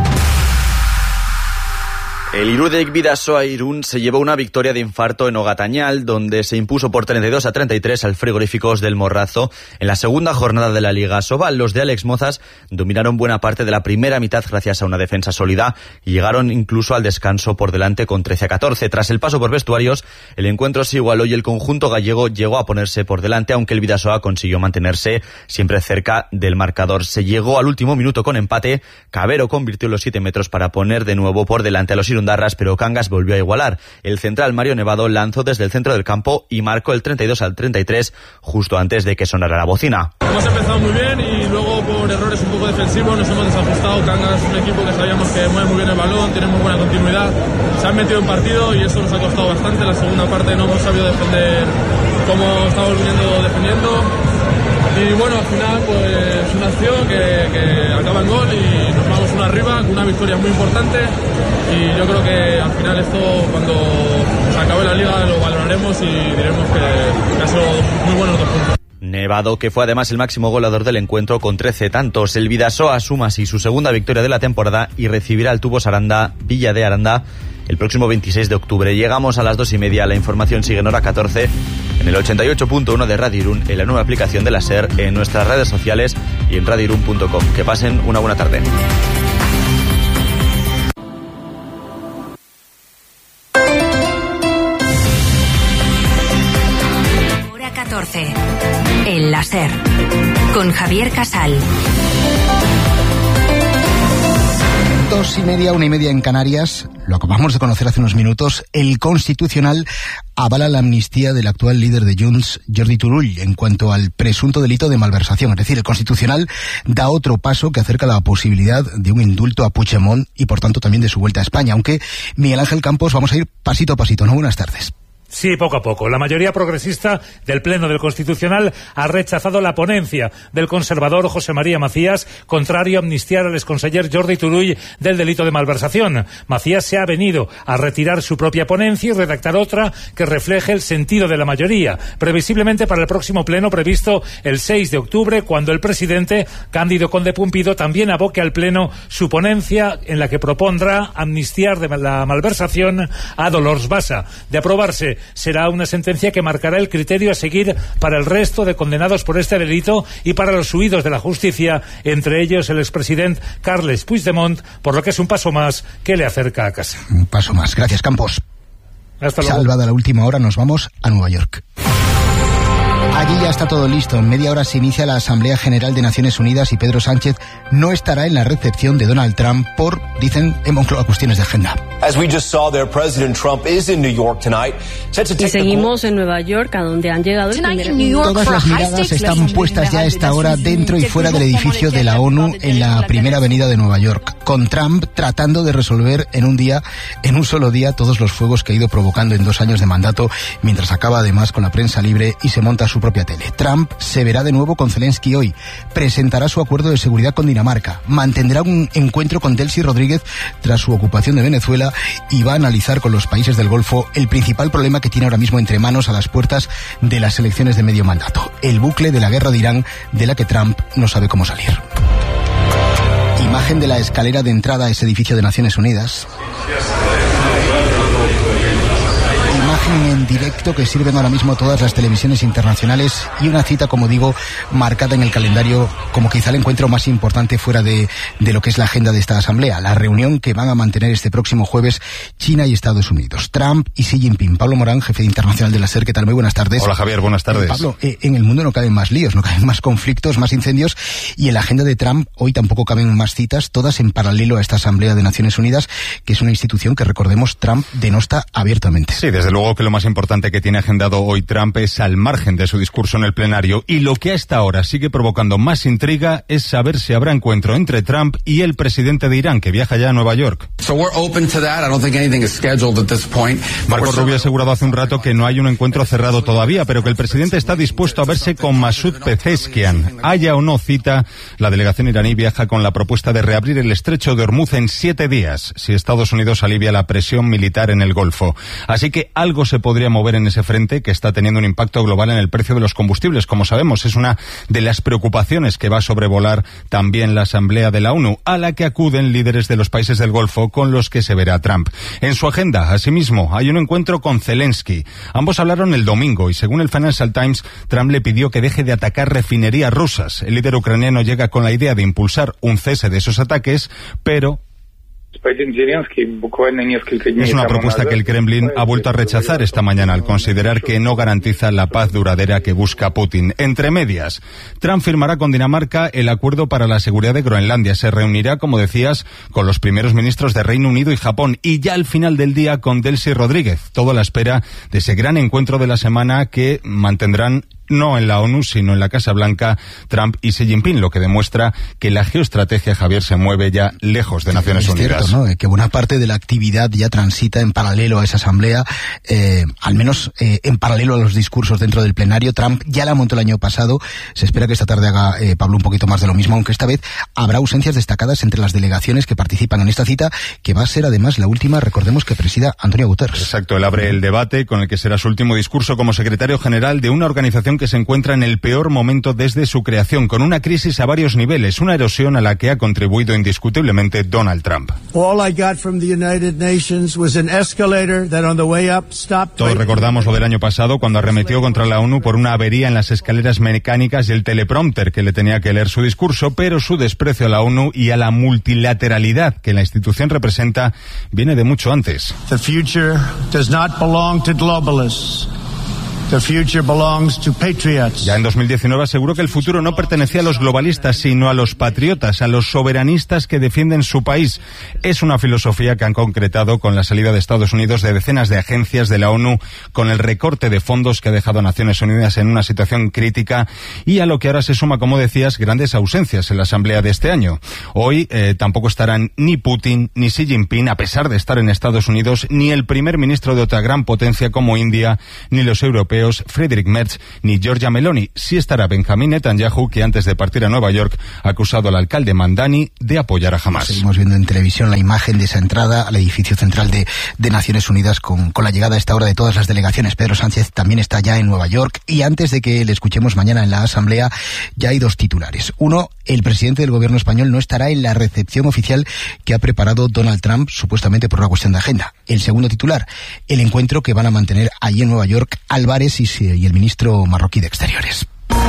El Irudek Bidasoa Irún se llevó una victoria de infarto en Ogatañal, donde se impuso por 32-33 al Frigoríficos del Morrazo. En la segunda jornada de la Liga Sobal, los de Alex Mozas dominaron buena parte de la primera mitad gracias a una defensa sólida y llegaron incluso al descanso por delante con 13-14. Tras el paso por vestuarios, el encuentro se igualó y el conjunto gallego llegó a ponerse por delante, aunque el Bidasoa consiguió mantenerse siempre cerca del marcador. Se llegó al último minuto con empate. Cabero convirtió los 7 metros para poner de nuevo por delante a los Irundarras, pero Cangas volvió a igualar. El central Mario Nevado lanzó desde el centro del campo y marcó el 32-33 justo antes de que sonara la bocina. Hemos empezado muy bien y luego por errores un poco defensivos nos hemos desajustado. Cangas es un equipo que sabíamos que mueve muy bien el balón, tiene muy buena continuidad, se han metido en partido y eso nos ha costado bastante. La segunda parte no hemos sabido defender como estábamos defendiendo. Y bueno, al final pues una acción que acaba en gol y nos vamos una arriba con una victoria muy importante, y yo creo que al final esto cuando se acabe la liga lo valoraremos y diremos que ha sido muy bueno los 2 puntos. Nevado, que fue además el máximo goleador del encuentro con 13 tantos. El Bidasoa suma así su segunda victoria de la temporada y recibirá al Tubos Aranda, Villa de Aranda, el próximo 26 de octubre. Llegamos a las 2:30. La información sigue en hora 14 en el 88.1 de Radio Irún, en la nueva aplicación de la SER, en nuestras redes sociales y en radioirún.com. Que pasen una buena tarde. Hora 14 en la SER. con Javier Casal. 2:30, 1:30 en Canarias. Lo acabamos de conocer hace unos minutos. El Constitucional avala la amnistía del actual líder de Junts, Jordi Turull, en cuanto al presunto delito de malversación. Es decir, el Constitucional da otro paso que acerca la posibilidad de un indulto a Puigdemont y, por tanto, también de su vuelta a España. Aunque, Miguel Ángel Campos, vamos a ir pasito a pasito, ¿no? Buenas tardes. Sí, poco a poco. La mayoría progresista del Pleno del Constitucional ha rechazado la ponencia del conservador José María Macías, contrario a amnistiar al exconseller Jordi Turull del delito de malversación. Macías se ha venido a retirar su propia ponencia y redactar otra que refleje el sentido de la mayoría, previsiblemente para el próximo Pleno previsto el 6 de octubre, cuando el presidente Cándido Conde Pumpido también aboque al Pleno su ponencia en la que propondrá amnistiar de la malversación a Dolors Bassa. De aprobarse, será una sentencia que marcará el criterio a seguir para el resto de condenados por este delito y para los huidos de la justicia, entre ellos el expresidente Carles Puigdemont, por lo que es un paso más que le acerca a casa. Un paso más. Gracias, Campos. Hasta luego. Salvada la última hora, nos vamos a Nueva York. Allí ya está todo listo. En media hora se inicia la Asamblea General de Naciones Unidas y Pedro Sánchez no estará en la recepción de Donald Trump por, dicen, en Moncloa, cuestiones de agenda. Y seguimos en Nueva York, a donde han llegado el primer... Todas las miradas están puestas ya a esta hora dentro y fuera del edificio de la ONU en la primera avenida de Nueva York, con Trump tratando de resolver en un solo día, todos los fuegos que ha ido provocando en 2 años de mandato, mientras acaba además con la prensa libre y se monta su propia tele. Trump se verá de nuevo con Zelensky hoy, presentará su acuerdo de seguridad con Dinamarca, mantendrá un encuentro con Delcy Rodríguez tras su ocupación de Venezuela y va a analizar con los países del Golfo el principal problema que tiene ahora mismo entre manos a las puertas de las elecciones de medio mandato, el bucle de la guerra de Irán, de la que Trump no sabe cómo salir. Imagen de la escalera de entrada a ese edificio de Naciones Unidas. Imagen en directo que sirven ahora mismo todas las televisiones internacionales y una cita, como digo, marcada en el calendario como quizá el encuentro más importante fuera de lo que es la agenda de esta asamblea, la reunión que van a mantener este próximo jueves China y Estados Unidos, Trump y Xi Jinping. Pablo Morán, jefe internacional de la SER, ¿qué tal? Muy buenas tardes. Hola Javier, buenas tardes. Pablo, en el mundo no caben más líos, no caben más conflictos, más incendios, y en la agenda de Trump hoy tampoco caben más citas, todas en paralelo a esta asamblea de Naciones Unidas, que es una institución que, recordemos, Trump denosta abiertamente. Sí, desde luego que lo más importante que tiene agendado hoy Trump es al margen de su discurso en el plenario, y lo que a esta hora sigue provocando más intriga es saber si habrá encuentro entre Trump y el presidente de Irán, que viaja ya a Nueva York. Marco Rubio ha asegurado hace un rato que no hay un encuentro cerrado todavía, pero que el presidente está dispuesto a verse con Masoud Pezeshkian. Haya o no cita, la delegación iraní viaja con la propuesta de reabrir el estrecho de Hormuz en 7 días, si Estados Unidos alivia la presión militar en el Golfo. Así que algo se podría mover en ese frente, que está teniendo un impacto global en el precio de los combustibles. Como sabemos, es una de las preocupaciones que va a sobrevolar también la Asamblea de la ONU, a la que acuden líderes de los países del Golfo con los que se verá Trump. En su agenda, asimismo, hay un encuentro con Zelensky. Ambos hablaron el domingo y, según el Financial Times, Trump le pidió que deje de atacar refinerías rusas. El líder ucraniano llega con la idea de impulsar un cese de esos ataques, pero es una propuesta que el Kremlin ha vuelto a rechazar esta mañana al considerar que no garantiza la paz duradera que busca Putin. Entre medias, Trump firmará con Dinamarca el acuerdo para la seguridad de Groenlandia. Se reunirá, como decías, con los primeros ministros de Reino Unido y Japón, y ya al final del día con Delcy Rodríguez. Todo a la espera de ese gran encuentro de la semana que mantendrán no en la ONU, sino en la Casa Blanca, Trump y Xi Jinping, lo que demuestra que la geoestrategia, Javier, se mueve ya lejos de Naciones Unidas. Es cierto, ¿no? Que buena parte de la actividad ya transita en paralelo a esa asamblea, al menos en paralelo a los discursos dentro del plenario. Trump ya la montó el año pasado, se espera que esta tarde haga Pablo un poquito más de lo mismo, aunque esta vez habrá ausencias destacadas entre las delegaciones que participan en esta cita, que va a ser además la última, recordemos, que presida Antonio Guterres. Exacto, él abre el debate con el que será su último discurso como secretario general de una organización que se encuentra en el peor momento desde su creación, con una crisis a varios niveles, una erosión a la que ha contribuido indiscutiblemente Donald Trump. Todos recordamos lo del año pasado, cuando arremetió contra la ONU por una avería en las escaleras mecánicas y el teleprompter que le tenía que leer su discurso, pero su desprecio a la ONU y a la multilateralidad que la institución representa viene de mucho antes. The future does not belong to globalists. The future belongs to patriots. Ya en 2019 aseguró que el futuro no pertenecía a los globalistas, sino a los patriotas, a los soberanistas que defienden su país. Es una filosofía que han concretado con la salida de Estados Unidos de decenas de agencias de la ONU, con el recorte de fondos que ha dejado a Naciones Unidas en una situación crítica y a lo que ahora se suma, como decías, grandes ausencias en la asamblea de este año. Hoy tampoco estarán ni Putin ni Xi Jinping, a pesar de estar en Estados Unidos, ni el primer ministro de otra gran potencia como India, ni los europeos Friedrich Merz ni Giorgia Meloni. Sí estará Benjamin Netanyahu, que antes de partir a Nueva York ha acusado al alcalde Mandani de apoyar a Hamas. Seguimos viendo en televisión la imagen de esa entrada al edificio central de Naciones Unidas con la llegada a esta hora de todas las delegaciones. Pedro Sánchez también está ya en Nueva York y antes de que le escuchemos mañana en la Asamblea ya hay dos titulares. Uno, el presidente del gobierno español no estará en la recepción oficial que ha preparado Donald Trump, supuestamente por una cuestión de agenda. El segundo titular, el encuentro que van a mantener allí en Nueva York Álvarez y el ministro marroquí de Exteriores.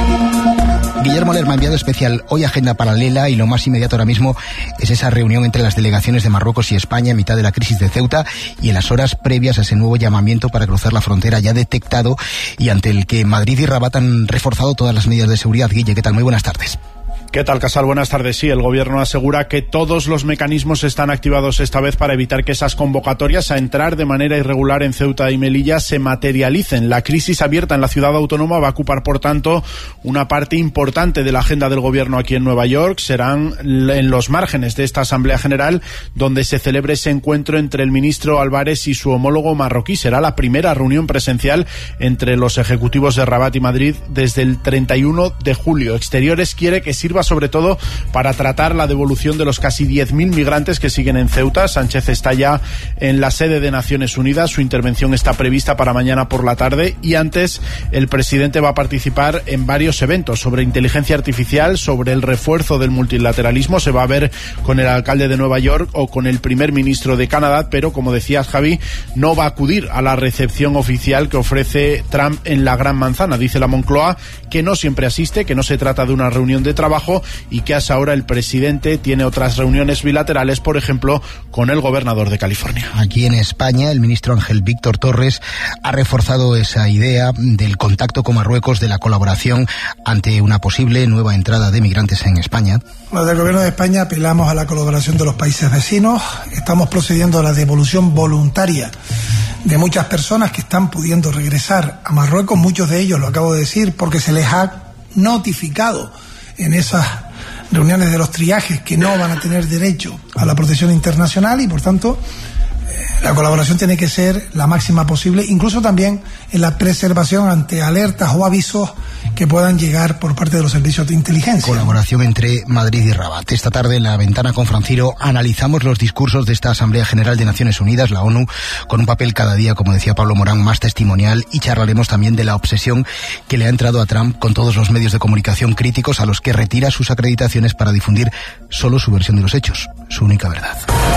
Guillermo Lerma, enviado especial, hoy agenda paralela y lo más inmediato ahora mismo es esa reunión entre las delegaciones de Marruecos y España en mitad de la crisis de Ceuta y en las horas previas a ese nuevo llamamiento para cruzar la frontera ya detectado y ante el que Madrid y Rabat han reforzado todas las medidas de seguridad. Guille, ¿qué tal? Muy buenas tardes. ¿Qué tal, Casal? Buenas tardes. Sí, el Gobierno asegura que todos los mecanismos están activados esta vez para evitar que esas convocatorias a entrar de manera irregular en Ceuta y Melilla se materialicen. La crisis abierta en la ciudad autónoma va a ocupar, por tanto, una parte importante de la agenda del Gobierno aquí en Nueva York. Serán en los márgenes de esta Asamblea General donde se celebre ese encuentro entre el ministro Álvarez y su homólogo marroquí. Será la primera reunión presencial entre los ejecutivos de Rabat y Madrid desde el 31 de julio. Exteriores quiere que sirva sobre todo para tratar la devolución de los casi 10.000 migrantes que siguen en Ceuta. Sánchez está ya en la sede de Naciones Unidas, su intervención está prevista para mañana por la tarde y antes el presidente va a participar en varios eventos sobre inteligencia artificial, sobre el refuerzo del multilateralismo. Se va a ver con el alcalde de Nueva York o con el primer ministro de Canadá, pero como decías, Javi, no va a acudir a la recepción oficial que ofrece Trump en la Gran Manzana. Dice la Moncloa que no siempre asiste, que no se trata de una reunión de trabajo y que hasta ahora el presidente tiene otras reuniones bilaterales, por ejemplo, con el gobernador de California. Aquí en España, el ministro Ángel Víctor Torres ha reforzado esa idea del contacto con Marruecos, de la colaboración ante una posible nueva entrada de migrantes en España. Desde el Gobierno de España apelamos a la colaboración de los países vecinos. Estamos procediendo a la devolución voluntaria de muchas personas que están pudiendo regresar a Marruecos, muchos de ellos, lo acabo de decir, porque se les ha notificado en esas reuniones de los triajes que no van a tener derecho a la protección internacional y por tanto la colaboración tiene que ser la máxima posible, incluso también en la preservación ante alertas o avisos que puedan llegar por parte de los servicios de inteligencia. Colaboración entre Madrid y Rabat. Esta tarde en La Ventana con Franciro analizamos los discursos de esta Asamblea General de Naciones Unidas, la ONU, con un papel cada día, como decía Pablo Morán, más testimonial, y charlaremos también de la obsesión que le ha entrado a Trump con todos los medios de comunicación críticos a los que retira sus acreditaciones para difundir solo su versión de los hechos, su única verdad.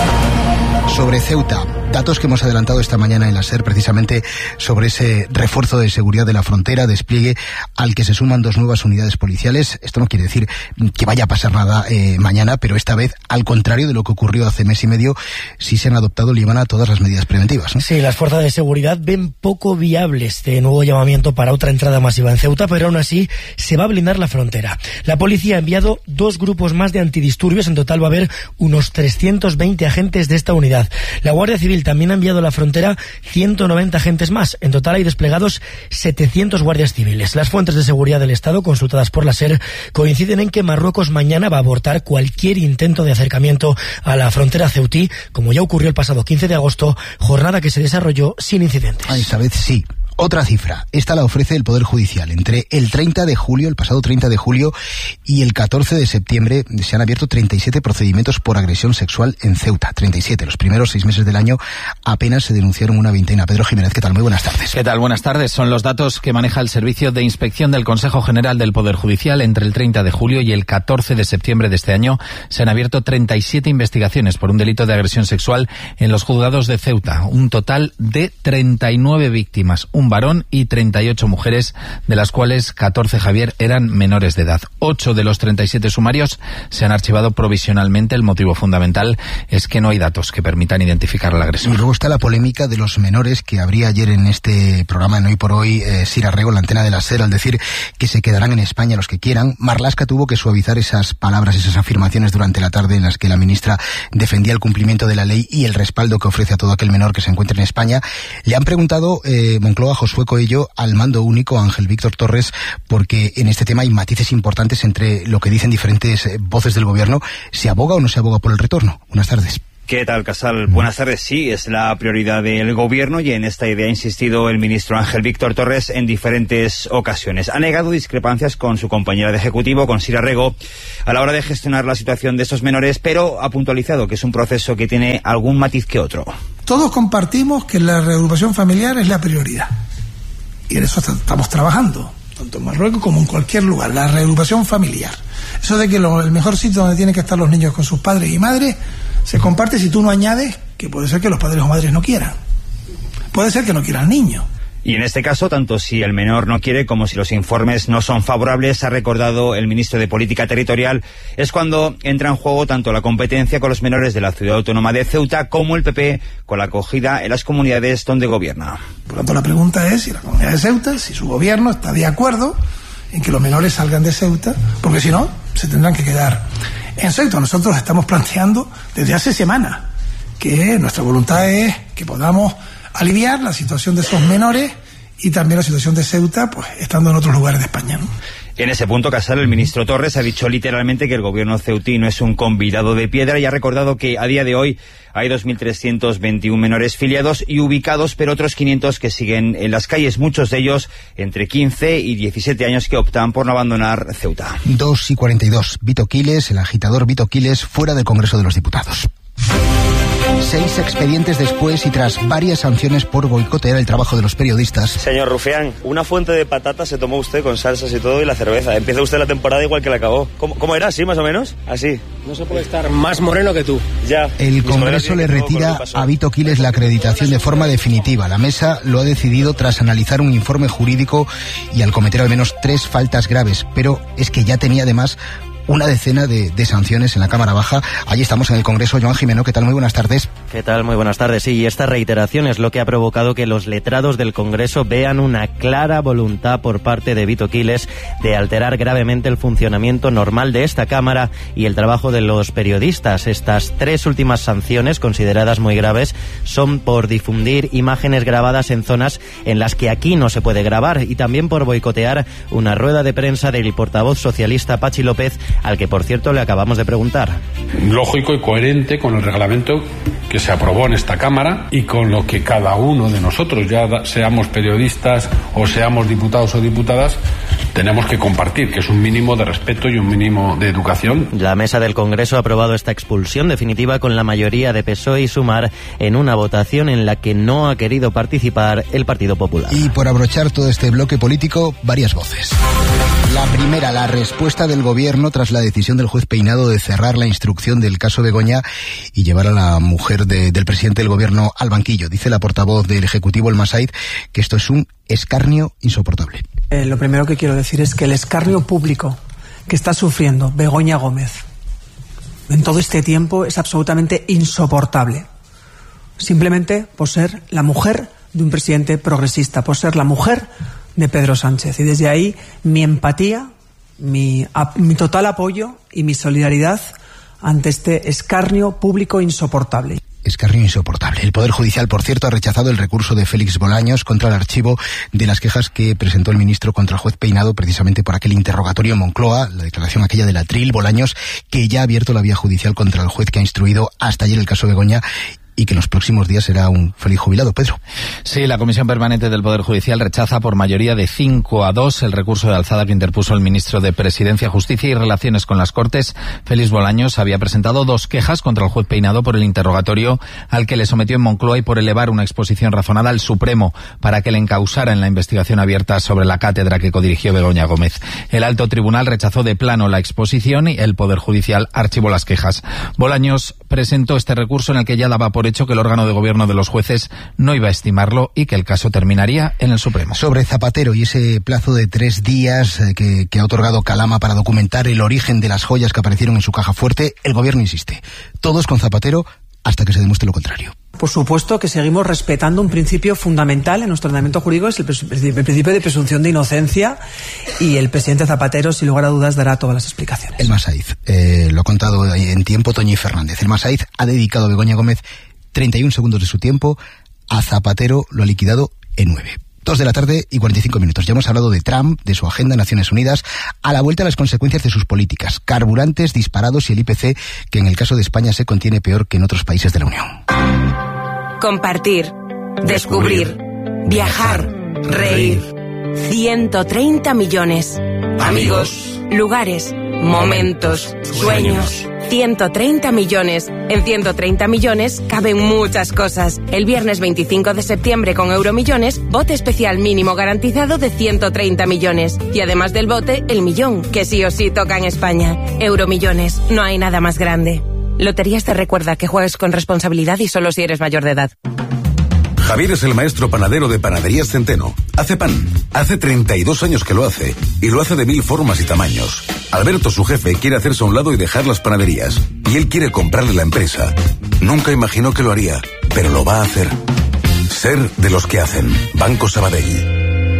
Sobre Ceuta, datos que hemos adelantado esta mañana en la SER, precisamente sobre ese refuerzo de seguridad de la frontera, despliegue al que se suman 2 nuevas unidades policiales. Esto no quiere decir que vaya a pasar nada mañana, pero esta vez, al contrario de lo que ocurrió hace mes y medio, sí se han adoptado, Líbana, todas las medidas preventivas, ¿no? Sí, las fuerzas de seguridad ven poco viable este nuevo llamamiento para otra entrada masiva en Ceuta, pero aún así se va a blindar la frontera. La policía ha enviado 2 grupos más de antidisturbios. En total va a haber unos 320 agentes de esta unidad. La Guardia Civil también ha enviado a la frontera 190 agentes más. En total hay desplegados 700 guardias civiles. Las fuentes de seguridad del Estado, consultadas por la SER, coinciden en que Marruecos mañana va a abortar cualquier intento de acercamiento a la frontera ceutí, como ya ocurrió el pasado 15 de agosto, jornada que se desarrolló sin incidentes. Esta vez sí. Otra cifra, esta la ofrece el Poder Judicial. Entre el 30 de julio, el pasado 30 de julio, y el 14 de septiembre se han abierto 37 procedimientos por agresión sexual en Ceuta. 37. Los primeros 6 meses del año apenas se denunciaron una veintena. Pedro Jiménez, ¿qué tal? Muy buenas tardes. ¿Qué tal? Buenas tardes. Son los datos que maneja el Servicio de Inspección del Consejo General del Poder Judicial. Entre el 30 de julio y el 14 de septiembre de este año se han abierto 37 investigaciones por un delito de agresión sexual en los juzgados de Ceuta. Un total de 39 víctimas. Un un varón y 38 mujeres, de las cuales 14, Javier, eran menores de edad. 8 de los 37 sumarios se han archivado provisionalmente. El motivo fundamental es que no hay datos que permitan identificar al agresor. Y luego está la polémica de los menores que habría ayer en este programa en Hoy por Hoy, Sira Rego, en la antena de la SER, al decir que se quedarán en España los que quieran. Marlaska tuvo que suavizar esas palabras, esas afirmaciones durante la tarde en las que la ministra defendía el cumplimiento de la ley y el respaldo que ofrece a todo aquel menor que se encuentre en España. Le han preguntado Moncloa, Josué Coello, al mando único, Ángel Víctor Torres, porque en este tema hay matices importantes entre lo que dicen diferentes voces del gobierno. ¿Se aboga o no se aboga por el retorno? Buenas tardes. ¿Qué tal, Casal? Buenas tardes. Sí, es la prioridad del gobierno y en esta idea ha insistido el ministro Ángel Víctor Torres en diferentes ocasiones. Ha negado discrepancias con su compañera de ejecutivo, con Sira Rego, a la hora de gestionar la situación de estos menores, pero ha puntualizado que es un proceso que tiene algún matiz que otro. Todos compartimos que la reagrupación familiar es la prioridad y en eso estamos trabajando, tanto en Marruecos como en cualquier lugar, la reagrupación familiar. Eso de que el mejor sitio donde tienen que estar los niños con sus padres y madres se comparte si tú no añades que puede ser que los padres o madres no quieran. Puede ser que no quiera el niño. Y en este caso, tanto si el menor no quiere como si los informes no son favorables, ha recordado el ministro de Política Territorial, es cuando entra en juego tanto la competencia con los menores de la ciudad autónoma de Ceuta como el PP con la acogida en las comunidades donde gobierna. Por lo tanto, la pregunta es si la comunidad de Ceuta, si su gobierno está de acuerdo en que los menores salgan de Ceuta, porque si no, se tendrán que quedar en Ceuta. Nosotros estamos planteando desde hace semanas que nuestra voluntad es que podamos aliviar la situación de esos menores y también la situación de Ceuta, pues estando en otros lugares de España, ¿no? En ese punto, Casal, el ministro Torres ha dicho literalmente que el gobierno ceutino es un convidado de piedra y ha recordado que a día de hoy hay 2.321 menores filiados y ubicados, pero otros 500 que siguen en las calles, muchos de ellos entre 15 y 17 años que optan por no abandonar Ceuta. 2:42. Vito Quiles, el agitador Vito Quiles, fuera del Congreso de los Diputados. 6 expedientes después y tras varias sanciones por boicotear el trabajo de los periodistas. Señor Rufián, una fuente de patatas se tomó usted con salsas y todo y la cerveza. Empieza usted la temporada igual que la acabó. ¿Cómo era? ¿Así más o menos? Así. No se puede estar más moreno que tú. Ya. El Congreso le retira a Vito Quiles la acreditación de forma definitiva. La mesa lo ha decidido tras analizar un informe jurídico y al cometer al menos 3 faltas graves. Pero es que ya tenía además una decena de sanciones en la Cámara Baja. Allí estamos en el Congreso. Joan Jimeno, ¿qué tal? Muy buenas tardes. ¿Qué tal? Muy buenas tardes. Sí, y esta reiteración es lo que ha provocado que los letrados del Congreso vean una clara voluntad por parte de Vito Quiles de alterar gravemente el funcionamiento normal de esta Cámara y el trabajo de los periodistas. Estas 3 últimas sanciones, consideradas muy graves, son por difundir imágenes grabadas en zonas en las que aquí no se puede grabar y también por boicotear una rueda de prensa del portavoz socialista Pachi López, al que, por cierto, le acabamos de preguntar. Lógico y coherente con el reglamento que se aprobó en esta Cámara y con lo que cada uno de nosotros, ya seamos periodistas o seamos diputados o diputadas, tenemos que compartir, que es un mínimo de respeto y un mínimo de educación. La mesa del Congreso ha aprobado esta expulsión definitiva con la mayoría de PSOE y Sumar en una votación en la que no ha querido participar el Partido Popular. Y por abrochar todo este bloque político, varias voces. La primera, la respuesta del gobierno tras la decisión del juez Peinado de cerrar la instrucción del caso Begoña y llevar a la mujer del presidente del gobierno al banquillo. Dice la portavoz del Ejecutivo, El Masaid, que esto es un escarnio insoportable. Lo primero que quiero decir es que el escarnio público que está sufriendo Begoña Gómez en todo este tiempo es absolutamente insoportable. Simplemente por ser la mujer de un presidente progresista, por ser la mujer de Pedro Sánchez. Y desde ahí mi empatía, mi total apoyo y mi solidaridad ante este escarnio público insoportable. Escarnio insoportable. El Poder Judicial, por cierto, ha rechazado el recurso de Félix Bolaños contra el archivo de las quejas que presentó el ministro contra el juez Peinado, precisamente por aquel interrogatorio en Moncloa, la declaración aquella del atril. Bolaños, que ya ha abierto la vía judicial contra el juez que ha instruido hasta ayer el caso Begoña, y que en los próximos días será un feliz jubilado. Pedro. Sí, la Comisión Permanente del Poder Judicial rechaza por mayoría de 5-2 el recurso de alzada que interpuso el ministro de Presidencia, Justicia y Relaciones con las Cortes. Félix Bolaños había presentado 2 quejas contra el juez Peinado por el interrogatorio al que le sometió en Moncloa y por elevar una exposición razonada al Supremo para que le encausara en la investigación abierta sobre la cátedra que codirigió Begoña Gómez. El alto tribunal rechazó de plano la exposición y el Poder Judicial archivó las quejas. Bolaños presentó este recurso en el que ya daba por por hecho que el órgano de gobierno de los jueces no iba a estimarlo y que el caso terminaría en el Supremo. Sobre Zapatero y ese plazo de 3 días que ha otorgado Calama para documentar el origen de las joyas que aparecieron en su caja fuerte, el gobierno insiste. Todos con Zapatero hasta que se demuestre lo contrario. Por supuesto que seguimos respetando un principio fundamental en nuestro ordenamiento jurídico, es el principio de presunción de inocencia, y el presidente Zapatero, sin lugar a dudas, dará todas las explicaciones. El Masaiz, lo ha contado en tiempo Toñi Fernández. El Masaiz ha dedicado a Begoña Gómez 31 segundos de su tiempo, a Zapatero lo ha liquidado en 9. 2:45 p.m. Ya hemos hablado de Trump, de su agenda en Naciones Unidas, a la vuelta a las consecuencias de sus políticas, carburantes disparados y el IPC, que en el caso de España se contiene peor que en otros países de la Unión. Compartir, descubrir, viajar, reír. 130 millones. Amigos, lugares, momentos, sueños. 130 millones. En 130 millones caben muchas cosas. El viernes 25 de septiembre con Euromillones, bote especial mínimo garantizado de 130 millones. Y además del bote, el millón, que sí o sí toca en España. Euromillones, no hay nada más grande. Loterías te recuerda que juegues con responsabilidad y solo si eres mayor de edad. Javier es el maestro panadero de Panaderías Centeno. Hace pan. Hace 32 años que lo hace. Y lo hace de 1000 formas y tamaños. Alberto, su jefe, quiere hacerse a un lado y dejar las panaderías. Y él quiere comprarle la empresa. Nunca imaginó que lo haría, pero lo va a hacer. Ser de los que hacen. Banco Sabadell.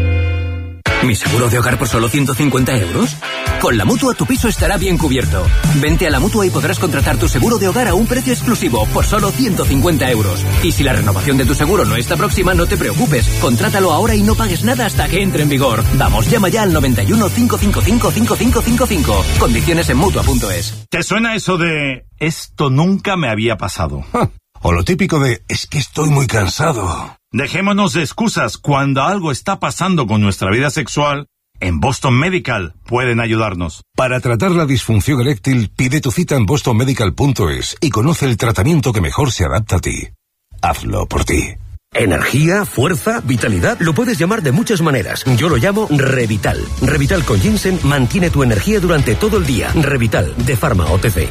¿Mi seguro de hogar por solo 150 euros? Con la Mutua tu piso estará bien cubierto. Vente a la Mutua y podrás contratar tu seguro de hogar a un precio exclusivo por solo 150 euros. Y si la renovación de tu seguro no está próxima, no te preocupes. Contrátalo ahora y no pagues nada hasta que entre en vigor. Vamos, llama ya al 91 555 5555. Condiciones en Mutua.es. ¿Te suena eso de esto nunca me había pasado? O lo típico de es que estoy muy cansado. Dejémonos de excusas. Cuando algo está pasando con nuestra vida sexual, en Boston Medical pueden ayudarnos. Para tratar la disfunción eréctil, pide tu cita en bostonmedical.es y conoce el tratamiento que mejor se adapta a ti. Hazlo por ti. Energía, fuerza, vitalidad, lo puedes llamar de muchas maneras. Yo lo llamo Revital. Revital con ginseng mantiene tu energía durante todo el día. Revital, de Pharma OTC.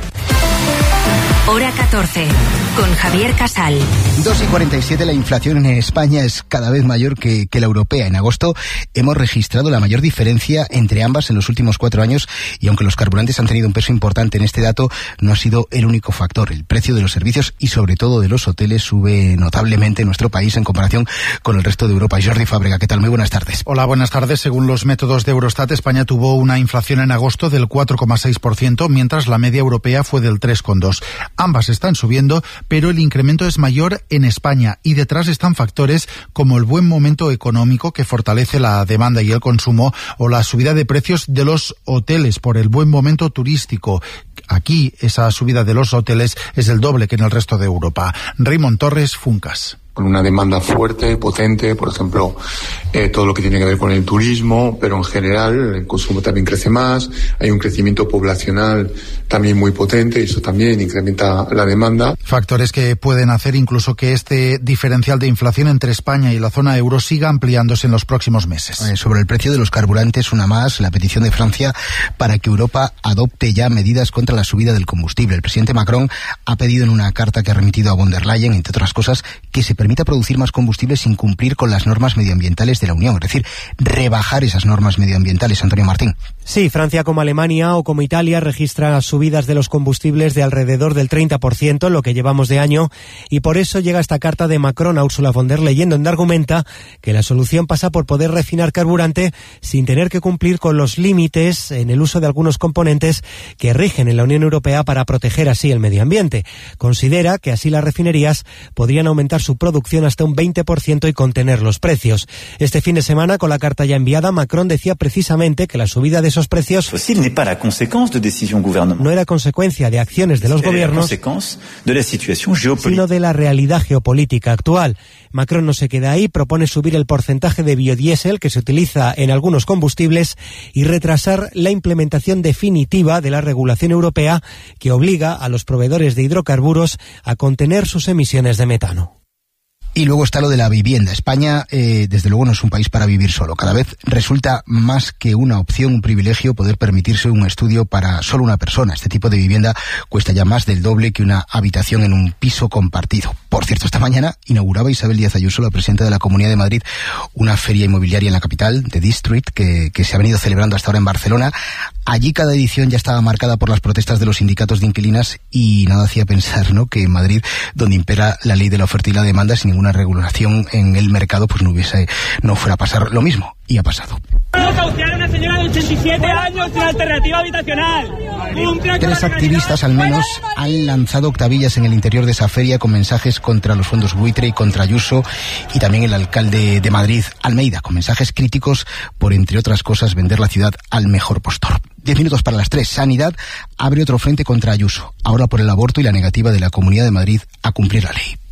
Hora 14, con Javier Casal. 2:47, la inflación en España es cada vez mayor que la europea. En agosto hemos registrado la mayor diferencia entre ambas en los últimos 4 años, y aunque los carburantes han tenido un peso importante en este dato, no ha sido el único factor. El precio de los servicios y sobre todo de los hoteles sube notablemente en nuestro país en comparación con el resto de Europa. Jordi Fábrega, ¿qué tal? Muy buenas tardes. Hola, buenas tardes. Según los métodos de Eurostat, España tuvo una inflación en agosto del 4,6%, mientras la media europea fue del 3,2%. Ambas están subiendo, pero el incremento es mayor en España, y detrás están factores como el buen momento económico que fortalece la demanda y el consumo, o la subida de precios de los hoteles por el buen momento turístico. Aquí esa subida de los hoteles es el doble que en el resto de Europa. Raymond Torres, Funcas. Con una demanda fuerte, potente, por ejemplo, todo lo que tiene que ver con el turismo, pero en general el consumo también crece más, hay un crecimiento poblacional también muy potente y eso también incrementa la demanda. Factores que pueden hacer incluso que este diferencial de inflación entre España y la zona euro siga ampliándose en los próximos meses. Sobre el precio de los carburantes, una más, la petición de Francia para que Europa adopte ya medidas contra la subida del combustible. El presidente Macron ha pedido en una carta que ha remitido a von der Leyen, entre otras cosas, que se permita producir más combustible sin cumplir con las normas medioambientales de la Unión, es decir, rebajar esas normas medioambientales. Antonio Martín. Sí, Francia como Alemania o como Italia registra subidas de los combustibles de alrededor del 30% en lo que llevamos de año, y por eso llega esta carta de Macron a Ursula von der Leyen, donde argumenta que la solución pasa por poder refinar carburante sin tener que cumplir con los límites en el uso de algunos componentes que rigen en la Unión Europea para proteger así el medio ambiente. Considera que así las refinerías podrían aumentar su producción hasta un 20% y contener los precios. Este fin de semana, con la carta ya enviada, Macron decía precisamente que la subida de esos precios no era consecuencia de acciones de los gobiernos, sino de la realidad geopolítica actual. Macron no se queda ahí, propone subir el porcentaje de biodiesel que se utiliza en algunos combustibles y retrasar la implementación definitiva de la regulación europea que obliga a los proveedores de hidrocarburos a contener sus emisiones de metano. Y luego está lo de la vivienda. España, desde luego, no es un país para vivir solo. Cada vez resulta más que una opción, un privilegio, poder permitirse un estudio para solo una persona. Este tipo de vivienda cuesta ya más del doble que una habitación en un piso compartido. Por cierto, esta mañana inauguraba Isabel Díaz Ayuso, la presidenta de la Comunidad de Madrid, una feria inmobiliaria en la capital, The District, que se ha venido celebrando hasta ahora en Barcelona. Allí cada edición ya estaba marcada por las protestas de los sindicatos de inquilinas y nada hacía pensar, ¿no?, que en Madrid, donde impera la ley de la oferta y la demanda, sin ninguna regulación en el mercado, pues no fuera a pasar lo mismo. Y ha pasado. Desahuciar a una señora de 87 años sin alternativa habitacional. 3 activistas al menos han lanzado octavillas en el interior de esa feria con mensajes contra los fondos buitre y contra Ayuso, y también el alcalde de Madrid, Almeida, con mensajes críticos por, entre otras cosas, vender la ciudad al mejor postor. 10 minutos para las 3. Sanidad abre otro frente contra Ayuso, ahora por el aborto y la negativa de la Comunidad de Madrid a cumplir la ley.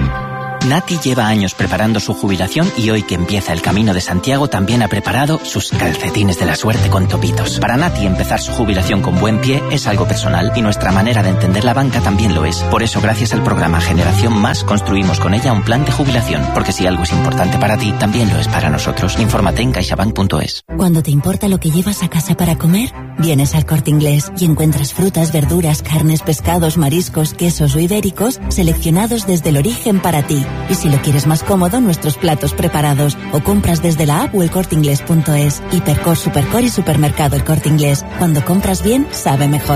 Nati lleva años preparando su jubilación y hoy que empieza el Camino de Santiago también ha preparado sus calcetines de la suerte con topitos. Para Nati empezar su jubilación con buen pie es algo personal y nuestra manera de entender la banca también lo es. Por eso, gracias al programa Generación Más, construimos con ella un plan de jubilación, porque si algo es importante para ti, también lo es para nosotros. Infórmate en caixabank.es. Cuando te importa lo que llevas a casa para comer, vienes al Corte Inglés y encuentras frutas, verduras, carnes, pescados, mariscos, quesos o ibéricos seleccionados desde el origen para ti. Y si lo quieres más cómodo, nuestros platos preparados. O compras desde la app o elcorteinglés.es. Hipercor, Supercor y Supermercado El Corte Inglés. Cuando compras bien, sabe mejor.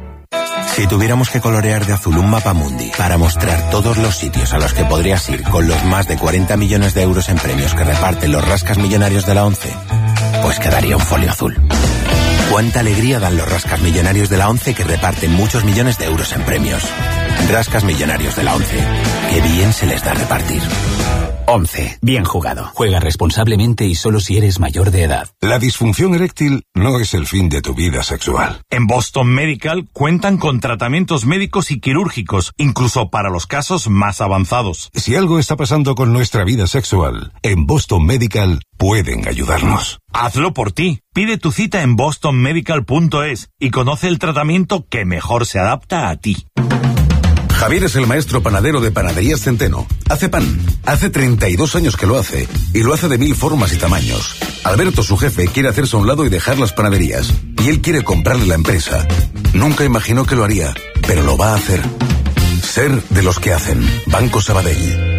Si tuviéramos que colorear de azul un mapamundi para mostrar todos los sitios a los que podrías ir con los más de 40 millones de euros en premios que reparten los rascas millonarios de la ONCE, pues quedaría un folio azul. Cuánta alegría dan los rascas millonarios de la ONCE que reparten muchos millones de euros en premios. Rascas millonarios de la ONCE. Qué bien se les da repartir. ONCE. Bien jugado. Juega responsablemente y solo si eres mayor de edad. La disfunción eréctil no es el fin de tu vida sexual. En Boston Medical cuentan con tratamientos médicos y quirúrgicos, incluso para los casos más avanzados. Si algo está pasando con nuestra vida sexual, en Boston Medical pueden ayudarnos. Hazlo por ti. Pide tu cita en bostonmedical.es y conoce el tratamiento que mejor se adapta a ti. Javier es el maestro panadero de Panaderías Centeno. Hace pan. Hace 32 años que lo hace. Y lo hace de 1000 formas y tamaños. Alberto, su jefe, quiere hacerse a un lado y dejar las panaderías. Y él quiere comprarle la empresa. Nunca imaginó que lo haría, pero lo va a hacer. Ser de los que hacen. Banco Sabadell.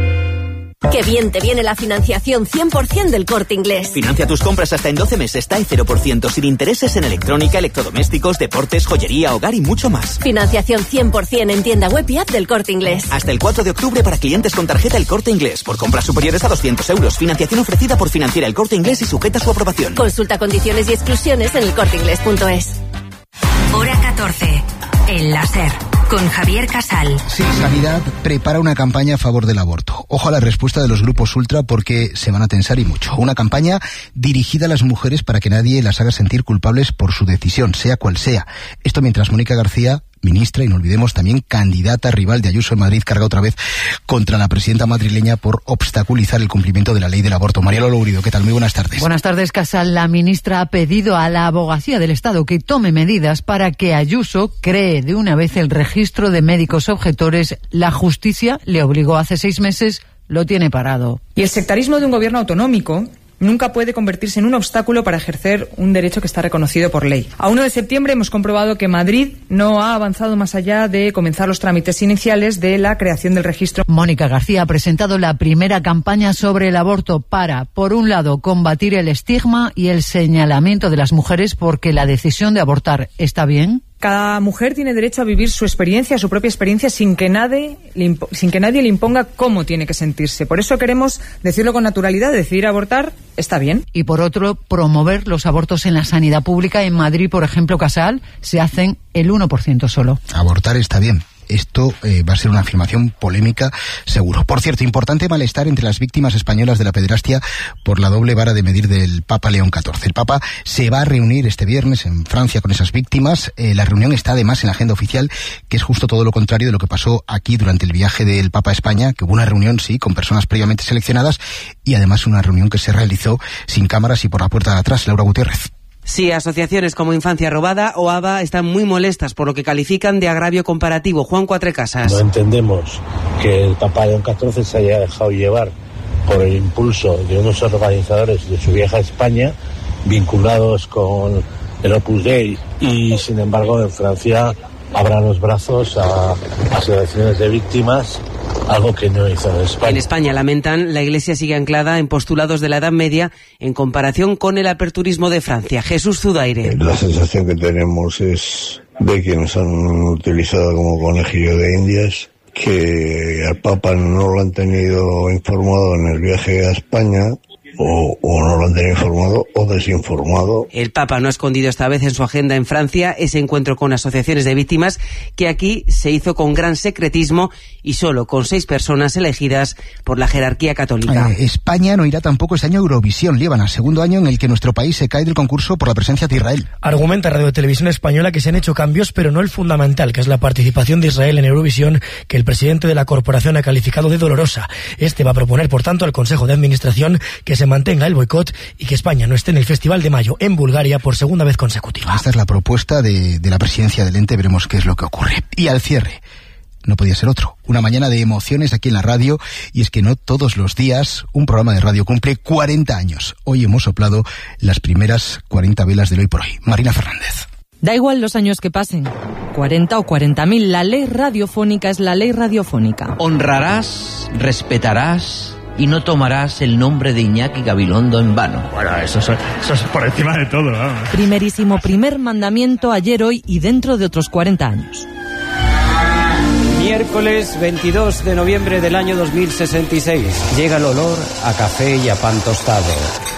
Qué bien te viene la financiación 100% del Corte Inglés. Financia tus compras hasta en 12 meses, está en 0%, sin intereses en electrónica, electrodomésticos, deportes, joyería, hogar y mucho más. Financiación 100% en tienda web y app del Corte Inglés. Hasta el 4 de octubre para clientes con tarjeta El Corte Inglés. Por compras superiores a 200 euros. Financiación ofrecida por Financiera El Corte Inglés y sujeta a su aprobación. Consulta condiciones y exclusiones en elcorteinglés.es. Hora 14. El láser. Con Javier Casal. Sí, Sanidad prepara una campaña a favor del aborto. Ojo a la respuesta de los grupos ultra porque se van a tensar y mucho. Una campaña dirigida a las mujeres para que nadie las haga sentir culpables por su decisión, sea cual sea. Esto mientras Mónica García, ministra, y no olvidemos también candidata rival de Ayuso en Madrid, carga otra vez contra la presidenta madrileña por obstaculizar el cumplimiento de la ley del aborto. María Lolo Urido, ¿qué tal? Muy buenas tardes. Buenas tardes, Casal. La ministra ha pedido a la Abogacía del Estado que tome medidas para que Ayuso cree de una vez el registro de médicos objetores. La justicia le obligó hace 6 meses, lo tiene parado. Y el sectarismo de un gobierno autonómico nunca puede convertirse en un obstáculo para ejercer un derecho que está reconocido por ley. A 1 de septiembre hemos comprobado que Madrid no ha avanzado más allá de comenzar los trámites iniciales de la creación del registro. Mónica García ha presentado la primera campaña sobre el aborto para, por un lado, combatir el estigma y el señalamiento de las mujeres porque la decisión de abortar está bien. Cada mujer tiene derecho a vivir su experiencia, su propia experiencia, sin que nadie le imponga cómo tiene que sentirse. Por eso queremos decirlo con naturalidad, decidir abortar está bien. Y por otro, promover los abortos en la sanidad pública. En Madrid, por ejemplo, Casal, se hacen el 1% solo. Abortar está bien. Esto va a ser una afirmación polémica, seguro. Por cierto, importante malestar entre las víctimas españolas de la pederastia por la doble vara de medir del Papa León XIV. El Papa se va a reunir este viernes en Francia con esas víctimas. La reunión está además en la agenda oficial, que es justo todo lo contrario de lo que pasó aquí durante el viaje del Papa a España, que hubo una reunión, sí, con personas previamente seleccionadas y además una reunión que se realizó sin cámaras y por la puerta de atrás. Laura Gutiérrez. Sí, asociaciones como Infancia Robada o ABA están muy molestas por lo que califican de agravio comparativo. Juan Cuatrecasas. No entendemos que el Papa León XIV se haya dejado llevar por el impulso de unos organizadores de su vieja España, vinculados con el Opus Dei, y sin embargo en Francia abran los brazos a asociaciones de víctimas, algo que no hizo en España. En España, lamentan, la Iglesia sigue anclada en postulados de la Edad Media en comparación con el aperturismo de Francia. Jesús Zudaire. La sensación que tenemos es de que nos han utilizado como conejillo de indias, que al Papa no lo han tenido informado en el viaje a España, o no lo han tenido informado o desinformado. El Papa no ha escondido esta vez en su agenda en Francia ese encuentro con asociaciones de víctimas que aquí se hizo con gran secretismo y solo con 6 personas elegidas por la jerarquía católica. España no irá tampoco este año a Eurovisión, Líbana, segundo año en el que nuestro país se cae del concurso por la presencia de Israel. Argumenta Radio Televisión Española que se han hecho cambios, pero no el fundamental, que es la participación de Israel en Eurovisión, que el presidente de la corporación ha calificado de dolorosa. Este va a proponer, por tanto, al Consejo de Administración que se mantenga el boicot y que España no esté en el Festival de Mayo en Bulgaria por segunda vez consecutiva. Esta es la propuesta de la presidencia del ente, veremos qué es lo que ocurre. Y al cierre, no podía ser otro, una mañana de emociones aquí en la radio, y es que no todos los días un programa de radio cumple 40 años. Hoy hemos soplado las primeras 40 velas del Hoy por Hoy. Marina Fernández. Da igual los años que pasen, 40 o 40.000, la ley radiofónica es la ley radiofónica. Honrarás, respetarás y no tomarás el nombre de Iñaki Gabilondo en vano. Bueno, eso es por encima de todo, vamos. Primerísimo primer mandamiento ayer, hoy y dentro de otros 40 años. Miércoles 22 de noviembre del año 2066. Llega el olor a café y a pan tostado.